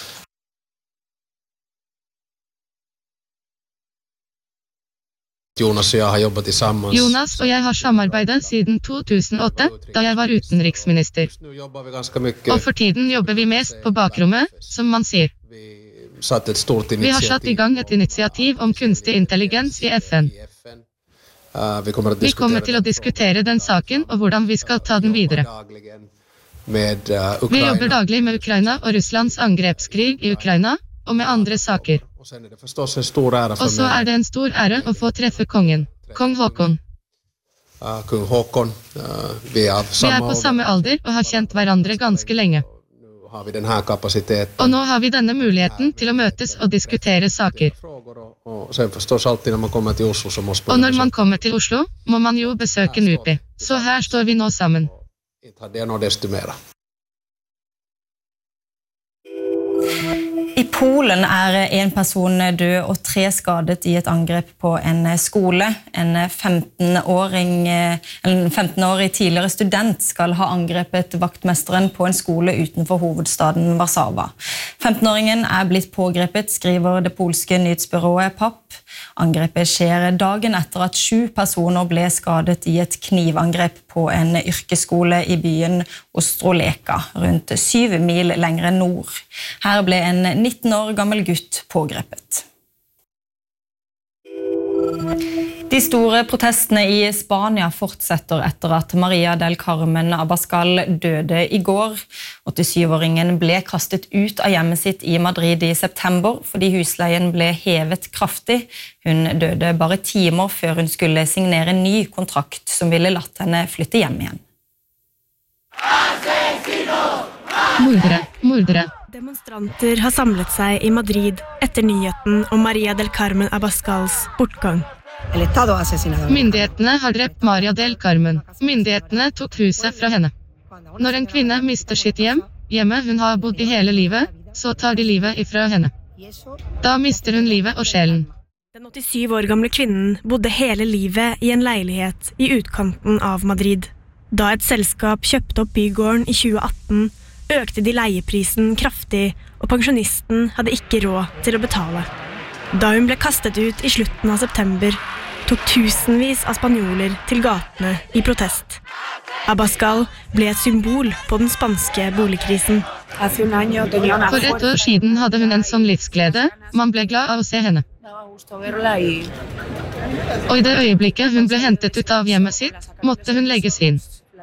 Jonas og jeg har jobbet sammen. Jonas og jeg har samarbeidet siden to tusen og åtte, da jeg var utenriksminister. Og for tiden jobber vi mest på bakrommet, som man sier. Vi har satt i gang et initiativ om kunstig intelligens i F N. Vi kommer til å diskutere den saken og hvordan vi skal ta den videre. Vi jobber daglig med Ukraina og Russlands angrepskrig i Ukraina, og med andre saker. Og så er det en stor ære å få treffe kongen, kong Håkon. Kong Håkon, vi er Vi er på samme alder og har kjent hverandre ganske lenge. Og nå har vi denne muligheten til å møtes og diskutere saker. Og når man kommer til Oslo, må man jo besøke NUPI. Så her står vi nå sammen. I Polen er en person død og tre skadet i et angrep på en skole. En femten-åring, en femten-årig tidligere student skal ha angrepet vaktmesteren på en skole utenfor hovedstaden Warszawa. femten-åringen er blitt pågrepet, skriver det polske nyhetsbyrået P A P. Angrepet skjer dagen etter at sju personer ble skadet i et knivangrep på en yrkesskole i byen Ostroleka, rundt syv mil lengre nord. Her ble en nitten år gammel gutt pågrepet. De store protestene i Spania fortsetter etter at Maria del Carmen Abascal døde i går. åttisyv-åringen ble kastet ut av hjemmet sitt i Madrid i september fordi husleien ble hevet kraftig. Hun døde bare timer før hun skulle signere en ny kontrakt som ville latt henne flytte hjem igjen. Mordere, mordere. Demonstranter har samlet seg i Madrid etter nyheten om Maria del Carmen Abascals bortgang. Myndighetene har drept Maria del Carmen. Myndighetene tok huset fra henne. Når en kvinne mister sitt hjem, hjemme hun har bodd i hele livet, så tar de livet ifra henne. Da mister hun livet og sjelen. Den åttisyv år gamle kvinnen bodde hele livet i en leilighet i utkanten av Madrid. Da et selskap kjøpte opp bygården i tjue atten, økte de leieprisen kraftig, og pensjonisten hadde ikke råd til å betale. Da hun ble kastet ut i slutten av september, tok tusenvis av spanjoler til gatene i protest. Abascal ble et symbol på den spanske boligkrisen. For et år siden hadde hun en sånn livsglede, man ble glad av å se henne. Og i det øyeblikket hun ble hentet ut av hjemmet sitt, måtte hun legges inn.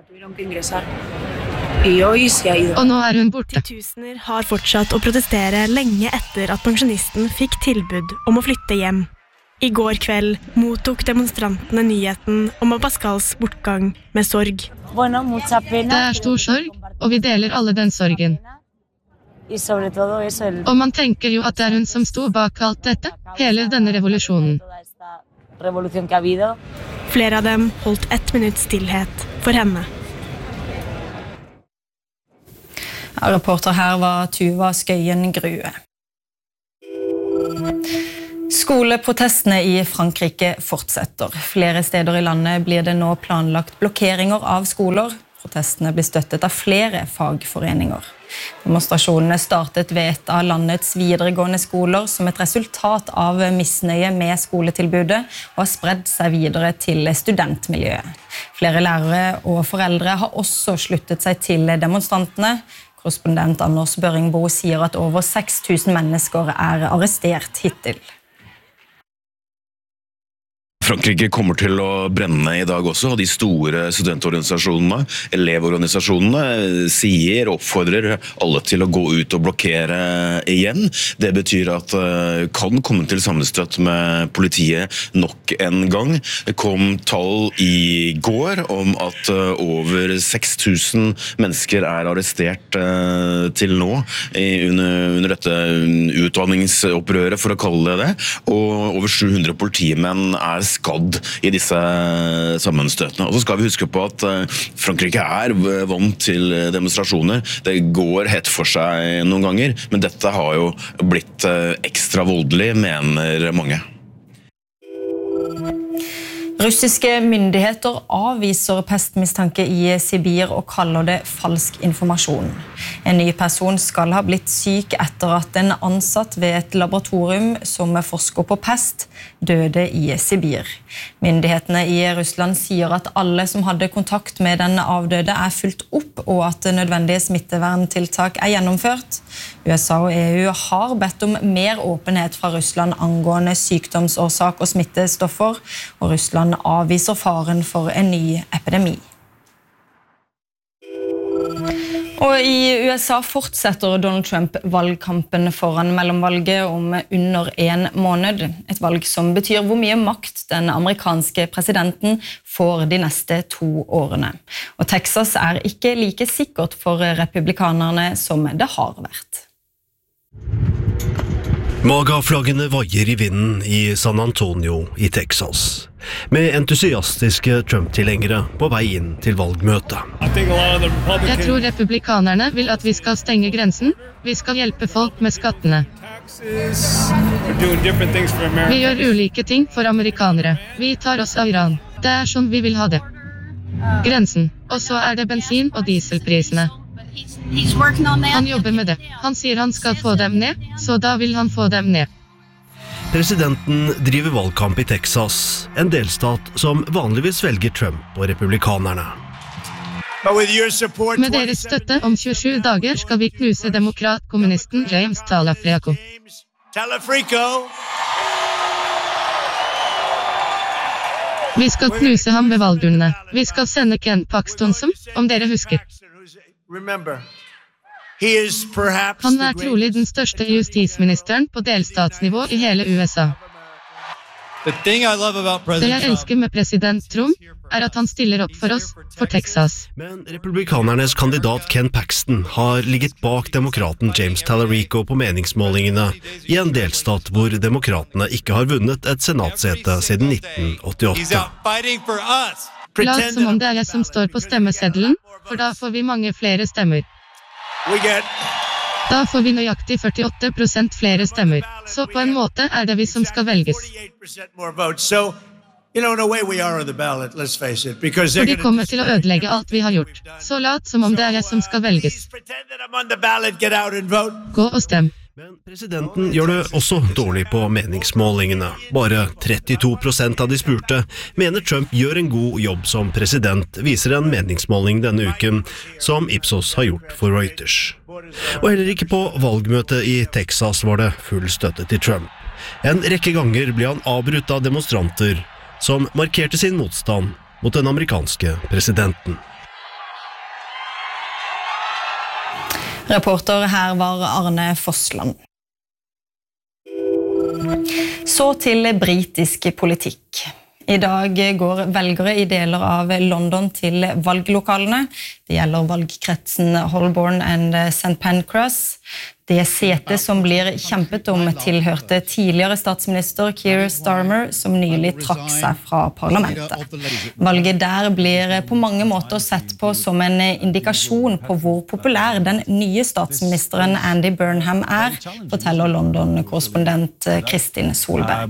Og nå er hun borte. Titusener har fortsatt å protestere lenge etter at pensjonisten fikk tilbud om å flytte hjem. I går kveld mottok demonstrantene nyheten om Abascals bortgang med sorg. Det er stor sorg, og vi deler alle den sorgen. Og man tenker jo at det er hun som sto bak alt dette, hele denne revolusjonen. Flere av dem holdt ett minutts stillhet for henne. Reporter her var Tuva Skøyen Grue. Skoleprotestene i Frankrike fortsetter. Flere steder i landet blir det nå planlagt blokkeringer av skoler. Protestene blir støttet av flere fagforeninger. Demonstrasjonene startet ved et av landets videregående skoler som et resultat av misnøye med skoletilbudet og har spredd seg videre til studentmiljøet. Flere lærere og foreldre har også sluttet seg til demonstrantene. Korrespondent Anders Børingbo sier at over seks tusen mennesker er arrestert hittil. Frankrike kommer til å brenne i dag også, og de store studentorganisasjonene, elevorganisasjonene, sier og oppfordrer alle til å gå ut og blokkere igjen. Det betyr at det kan komme til sammenstøt med politiet nok en gang. Det kom tall i går om at over seks tusen mennesker er arrestert til nå under, under dette utdanningsopprøret, for å kalle det det, og over sju hundre politimenn er skadd i disse sammenstøtene. Og så skal vi huske på at Frankrike er vant til demonstrasjoner. Det går hett for seg noen ganger, men dette har jo blitt ekstra voldelig, mener mange. Russiske myndigheter avviser pestmistanke i Sibir og kaller det falsk informasjon. En ny person skal ha blitt syk etter at en ansatt ved et laboratorium som forsker på pest døde i Sibir. Myndighetene i Russland sier at alle som hadde kontakt med den avdøde er fulgt opp, og at nødvendige smitteverntiltak er gjennomført. U S A og E U har bedt om mer åpenhet fra Russland angående sykdomsårsak og smittestoffer, og Russland avviser faren for en ny epidemi. Og i U S A fortsetter Donald Trump valgkampen foran mellomvalget om under en måned. Et valg som betyr hvor mye makt den amerikanske presidenten får de neste to årene. Og Texas er ikke like sikkert for republikanerne som det har vært. Maga-flaggene vaier i vinden i San Antonio i Texas, med entusiastiske Trump-tilhengere på vei inn til valgmøtet. Jeg tror republikanerne vil at vi skal stenge grensen. Vi skal hjelpe folk med skattene. Vi gjør ulike ting for amerikanere. Vi tar oss av Iran. Det er sånn vi vil ha det. Grensen. Og så er det bensin- og dieselprisene. Han jobber med det. Han sier han skal få dem ned, så da vil han få dem ned. Presidenten driver valgkamp i Texas, en delstat som vanligvis velger Trump og republikanerne. Med deres støtte om tjuesju dager skal vi knuse demokratkommunisten James Talafrico. Vi skal knuse ham ved valgurnene. Vi skal sende Ken Paxton som, om dere husker. Han er trolig den største justisministeren på delstatsnivå i hele U S A. Det jeg elsker med president Trump, er at han stiller opp for oss, for Texas. Men republikanernes kandidat Ken Paxton har ligget bak demokraten James Talarico på meningsmålingene i en delstat hvor demokratene ikke har vunnet et senatsete siden nitten åttiåtte. Lat som om det er jeg som står på stemmeseddelen, for da får vi mange flere stemmer. Da får vi nøyaktig førtiåtte prosent flere stemmer. Så på en måte er det vi som skal velges. For de kommer til å ødelegge alt vi har gjort. Så lat som om det er jeg som skal velges. Gå og stem. Men presidenten gjør det også dårlig på meningsmålingene. Bare trettito prosent av de spurte mener Trump gjør en god jobb som president, viser en meningsmåling denne uken, som Ipsos har gjort for Reuters. Og heller ikke på valgmøtet i Texas var det full støtte til Trump. En rekke ganger ble han avbrutt av demonstranter som markerte sin motstand mot den amerikanske presidenten. Reporter her var Arne Fossland. Så til britisk politikk. I dag går velgere i deler av London til valglokalene. Det gjelder valgkretsen Holborn and Saint Pancras. Det setet som blir kjempet om tilhørte tidligere statsminister Keir Starmer, som nylig trakk seg fra parlamentet. Valget der blir på mange måter sett på som en indikasjon på hvor populær den nye statsministeren Andy Burnham er, forteller London-korrespondent Kristin Solberg.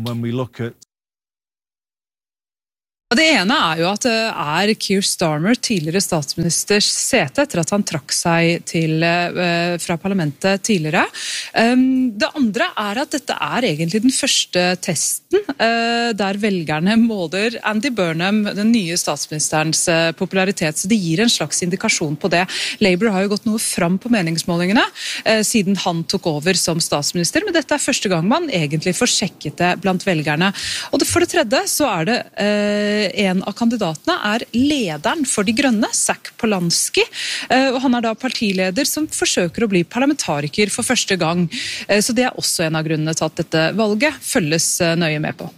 Det ene er jo at det er Keir Starmer, tidligere statsministers sete, etter at han trakk seg til, uh, fra parlamentet tidligere. Um, det andre er at dette er egentlig den første testen uh, der velgerne måler Andy Burnham, den nye statsministerens uh, popularitet, så det gir en slags indikasjon på det. Labour har jo gått noe fram på meningsmålingene uh, siden han tok over som statsminister, men dette er første gang man egentlig får sjekket det blant velgerne. Og det, for det tredje så er det uh, en av kandidatene er lederen for De Grønne, Zac Polanski, og han er da partileder som forsøker å bli parlamentariker for første gang. Så det er også en av grunnene til at dette valget følges nøye med på.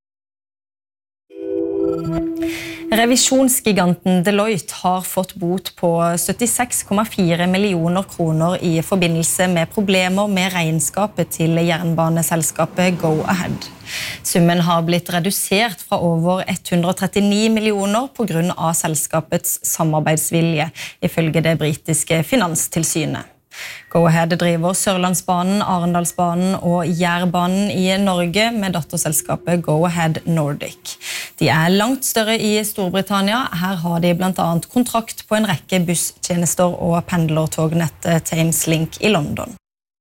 Revisjonsgiganten Deloitte har fått bot på syttiseks komma fire millioner kroner i forbindelse med problemer med regnskapet til jernbaneselskapet Go Ahead. Summen har blitt redusert fra over hundre og trettini millioner på grunn av selskapets samarbeidsvilje, ifølge det britiske finanstilsynet. Go Ahead driver Sørlandsbanen, Arendalsbanen og Jærbanen i Norge med datterselskapet Go Ahead Nordic. De er langt større i Storbritannia. Her har de blant annet kontrakt på en rekke busstjenester og pendlertognettet Thameslink i London.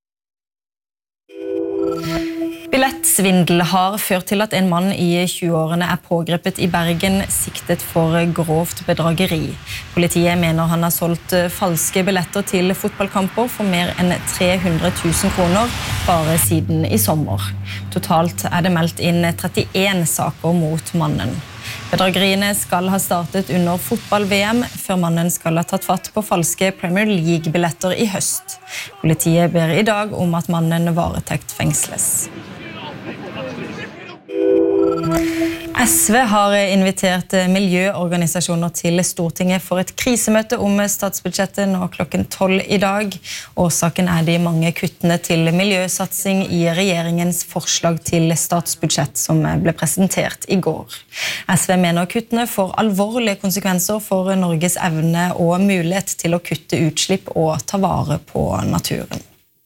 Billettsvindel har ført til at en mann i tjueårene er pågrepet i Bergen siktet for grovt bedrageri. Politiet mener han har solgt falske billetter til fotballkamper for mer enn tre hundre tusen kroner bare siden i sommer. Totalt er det meldt inn trettien saker mot mannen. Bedrageriene skal ha startet under fotball-V M, før mannen skal ha tatt fatt på falske Premier League-billetter i høst. Politiet ber i dag om at mannen varetektsfengsles. S V har invitert miljøorganisasjoner til Stortinget for et krisemøte om statsbudsjettet nå klokken tolv i dag. Årsaken er de mange kuttene til miljøsatsing i regjeringens forslag til statsbudsjett som ble presentert i går. S V mener kuttene får alvorlige konsekvenser for Norges evne og mulighet til å kutte utslipp og ta vare på naturen.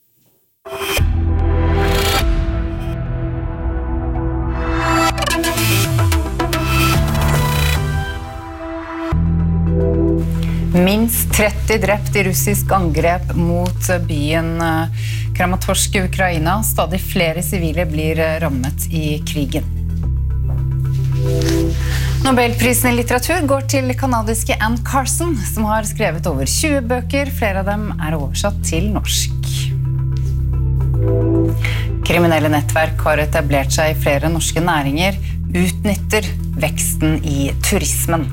Minst tretti drept i russisk angrep mot byen Kramatorsk i Ukraina. Stadig flere sivile blir rammet i krigen. Nobelprisen i litteratur går til kanadiske Anne Carson, som har skrevet over tjue bøker. Flere av dem er oversatt til norsk. Kriminelle nettverk har etablert seg i flere norske næringer, utnytter veksten i turismen.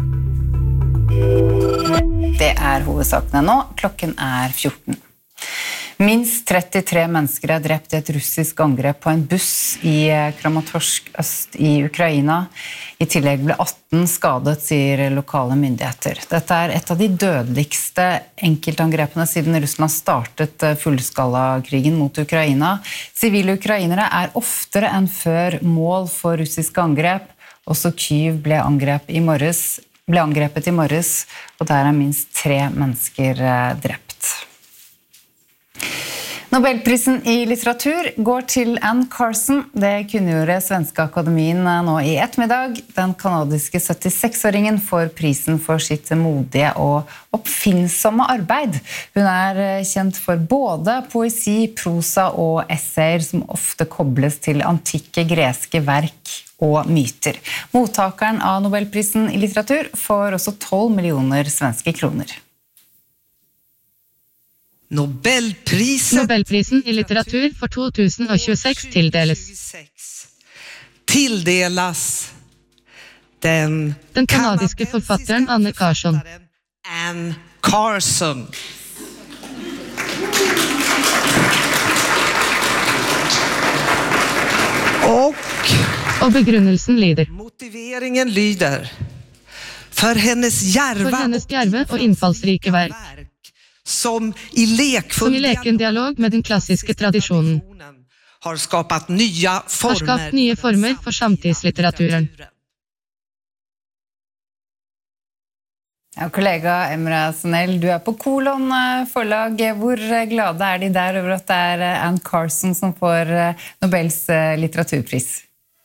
Det er hovedsakene nå. Klokken er fjorten. Minst trettitre mennesker er drept i et russisk angrep på en buss i Kramatorsk øst i Ukraina. I tillegg ble atten skadet, sier lokale myndigheter. Dette er et av de dødeligste enkeltangrepene siden Russland startet fullskalakrigen mot Ukraina. Sivile ukrainere er oftere enn før mål for russiske angrep. Også Kyiv ble angrep i morges. ble angrepet i morges, og der er minst tre mennesker drept. Nobelprisen i litteratur går til Anne Carson. Det kunngjorde Svenska Akademien nå i ettermiddag. Den kanadiske syttiseks-åringen får prisen for sitt modige og oppfinnsomme arbeid. Hun er kjent for både poesi, prosa og essayer som ofte kobles til antikke greske verk og myter. Mottakeren av Nobelprisen i litteratur får også tolv millioner svenske kroner. Nobelprisen. Nobelprisen i litteratur for to tusen tjueseks tildeles. Tildelas den Den kanadiske forfatteren Anne Carson. Anne Carson. Og Og begrunnelsen lyder. Motiveringen lyder. For hennes djerve, For hennes djerve og innfallsrike verk. Som i lekfull Som i leken dialog med den klassiske tradisjonen. Har skapat nye former. Har skapt nye former for samtidslitteraturen. Ja, kollega Emra Sonell, du er på Kolon forlag. Hvor glade er de der over at det er Anne Carson som får Nobels litteraturpris?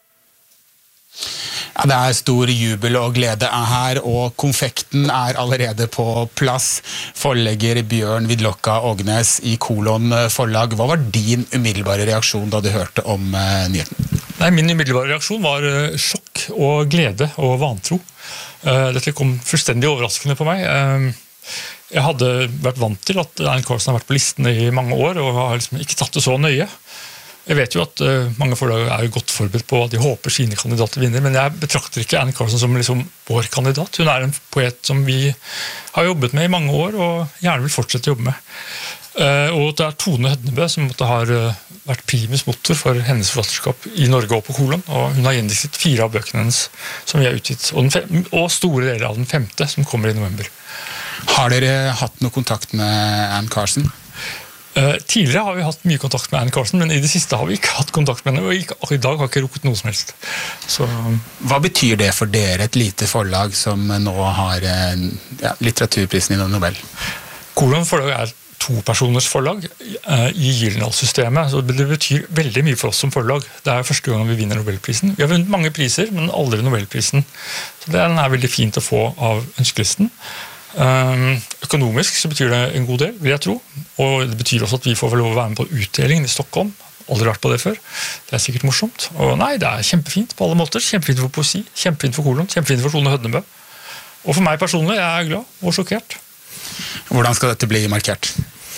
Ja, det er stor jubel og glede er her, og konfekten er allerede på plass. Forlegger Bjørn Vidlokka Ågnes i Kolon forlag. Hva var din umiddelbare reaksjon da du hørte om uh, nyheten? Nei, min umiddelbare reaksjon var uh, sjokk og glede og vantro. Uh, dette kom fullstendig overraskende på meg. Uh, jeg hadde vært vant til at Anne Carson har vært på listen i mange år, og har liksom ikke tatt det så nøye. Jeg vet jo at uh, mange forlag er godt forberedt på at de håper sine kandidater vinner, men jeg betrakter ikke Anne Carson som liksom vår kandidat. Hun er en poet som vi har jobbet med i mange år, og gjerne vil fortsette å jobbe med. Uh, og det er Tone Hødnebø som måtte ha uh, vært primus motor for hennes forfatterskap i Norge og på Kolon, og hun har gjendiktet fire av bøkene hennes som vi har utgitt, og, den fem, og store deler av den femte som kommer i november. Har dere hatt noe kontakt med Anne Carson? Uh, tidligere har vi hatt mye kontakt med Anne Carson, men i det siste har vi ikke hatt kontakt med henne, og ikke, i dag har ikke rukket noe som helst. Så, hva betyr det for dere, et lite forlag som nå har ja, litteraturprisen i Nobel? Kolon forlag er to-personers forlag uh, i Gyldendal-systemet, så det betyr veldig mye for oss som forlag. Det er første gang vi vinner Nobelprisen. Vi har vunnet mange priser, men aldri Nobelprisen. Så den er veldig fint å få av ønskelisten. Um, økonomisk så betyr det en god del, vil jeg tro, og det betyr også at vi får vel lov å være med på utdelingen i Stockholm. Aldri vært på det før. Det er sikkert morsomt. Og nei, det er kjempefint på alle måter. Kjempefint for poesi, kjempefint for Kolon, kjempefint for Tone Hødnebø. Og for meg personlig, jeg er glad og sjokkert. Hvordan skal dette bli markert?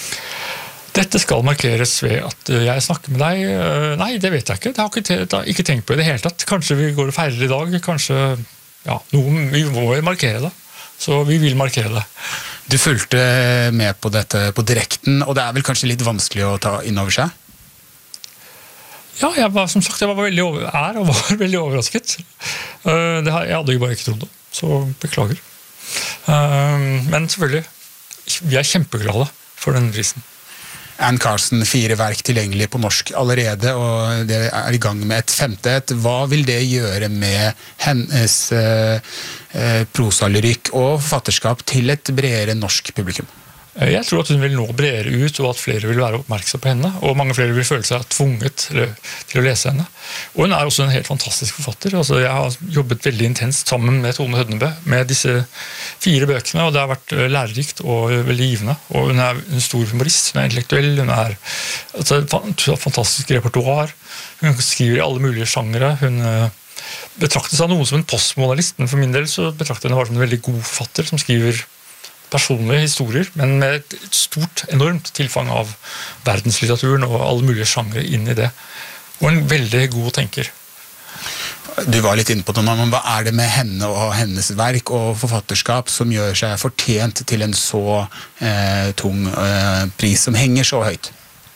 Dette skal markeres ved at jeg snakker med deg. Nei, det vet jeg ikke. Det har ikke, det har ikke tenkt på i det hele tatt. Kanskje vi går og feirer i dag. Kanskje, ja, noe, vi må markere det. Så vi vil markere det. Du fulgte med på dette på direkten, og det er vel kanskje litt vanskelig å ta inn over seg? Ja, jeg var, som sagt, jeg var veldig over, er og var veldig overrasket. Uh, det, jeg hadde jo bare ikke trodd det, så beklager. Uh, men selvfølgelig, vi er kjempeglade for denne prisen. Anne Carson, fire verk tilgjengelig på norsk allerede, og det er i gang med et femte. Hva vil det gjøre med hennes eh, prosalyrikk og forfatterskap til et bredere norsk publikum? Jeg tror at hun vil nå bredere ut, og at flere vil være oppmerksom på henne, og mange flere vil føle seg tvunget til å lese henne. Og hun er også en helt fantastisk forfatter. Altså, jeg har jobbet veldig intenst sammen med Tone Hødnebø med disse fire bøkene, og det har vært lærerikt og veldig givende. Og hun er en stor humorist, hun er intellektuell, hun er altså, et fantastisk repertoar. Hun skriver i alle mulige sjangere. Hun betraktes av noen som en postmodernist, men for min del så betrakter hun henne bare som en veldig god forfatter som skriver personlige historier, men med et stort, enormt tilfang av verdenslitteraturen og alle mulige sjangere inn i det. Og en veldig god tenker. Du var litt inne på det, men hva er det med henne og hennes verk og forfatterskap som gjør seg fortjent til en så eh, tung eh, pris som henger så høyt?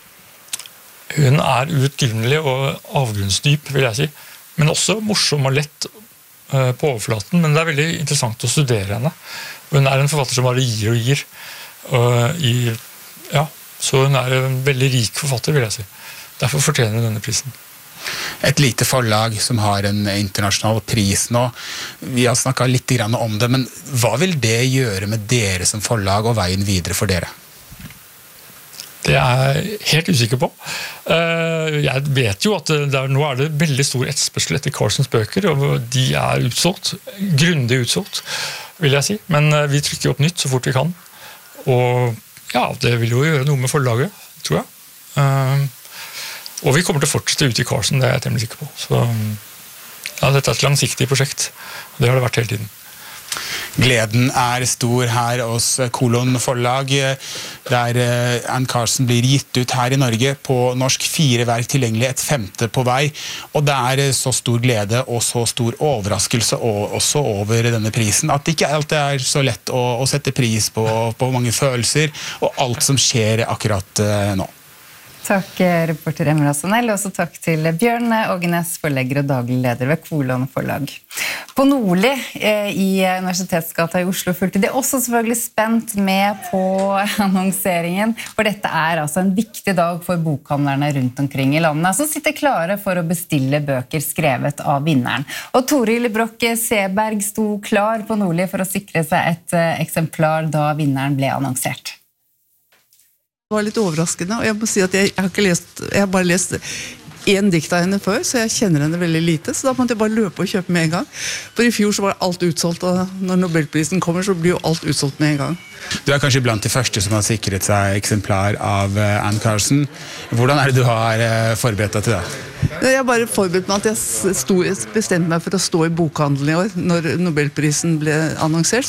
Hun er uutgrunelig og avgrunnsdyp, vil jeg si, men også morsom og lett eh, på overflaten, men det er veldig interessant å studere henne. Hun er en forfatter som bare gir og gir. Og i, ja, så hun er en veldig rik forfatter, vil jeg si. Derfor fortjener hun denne prisen. Et lite forlag som har en internasjonal pris nå. Vi har snakket litt om det, men hva vil det gjøre med dere som forlag og veien videre for dere? Det er jeg helt usikker på. Jeg vet jo at det er, nå er det veldig stor etterspørsel etter Carsons bøker, og de er utsolgt, grundig utsolgt, vil jeg si. Men vi trykker opp nytt så fort vi kan. Og ja, det vil jo gjøre noe med forlaget, tror jeg. Og vi kommer til å fortsette ut i Carson, det er jeg temmelig sikker på. Så ja, dette er et langsiktig prosjekt. Det har det vært hele tiden. Gleden er stor her hos Kolon forlag, der Anne Carson blir gitt ut her i Norge på norsk, fire verk tilgjengelig, et femte på vei, og det er så stor glede og så stor overraskelse også over denne prisen, at det ikke alltid er så lett å, å sette pris på, på mange følelser og alt som skjer akkurat nå. Takk, reporter Emil Hassanell, og også takk til Bjørn Ågenes, forlegger og daglig leder ved Kolon forlag. På Nordli i Universitetsgata i Oslo fulgte de også selvfølgelig spent med på annonseringen, for dette er altså en viktig dag for bokhandlerne rundt omkring i landet, som sitter klare for å bestille bøker skrevet av vinneren. Og Toril Broch Seberg sto klar på Nordli for å sikre seg et eksemplar da vinneren ble annonsert. Det var litt overraskende, og jeg må si at jeg, jeg har ikke lest, jeg har bare lest en dikt av henne før, så jeg kjenner henne veldig lite, så da måtte jeg bare løpe og kjøpe med en gang. For i fjor så var alt utsolgt, og når Nobelprisen kommer så blir jo alt utsolgt med en gang. Du er kanskje blant de første som har sikret seg eksemplar av Anne Carson. Hvordan er det du har forberedt deg til det? Jeg har bare forberedt meg at jeg sto, bestemte meg for å stå i bokhandelen i år, når Nobelprisen ble annonsert.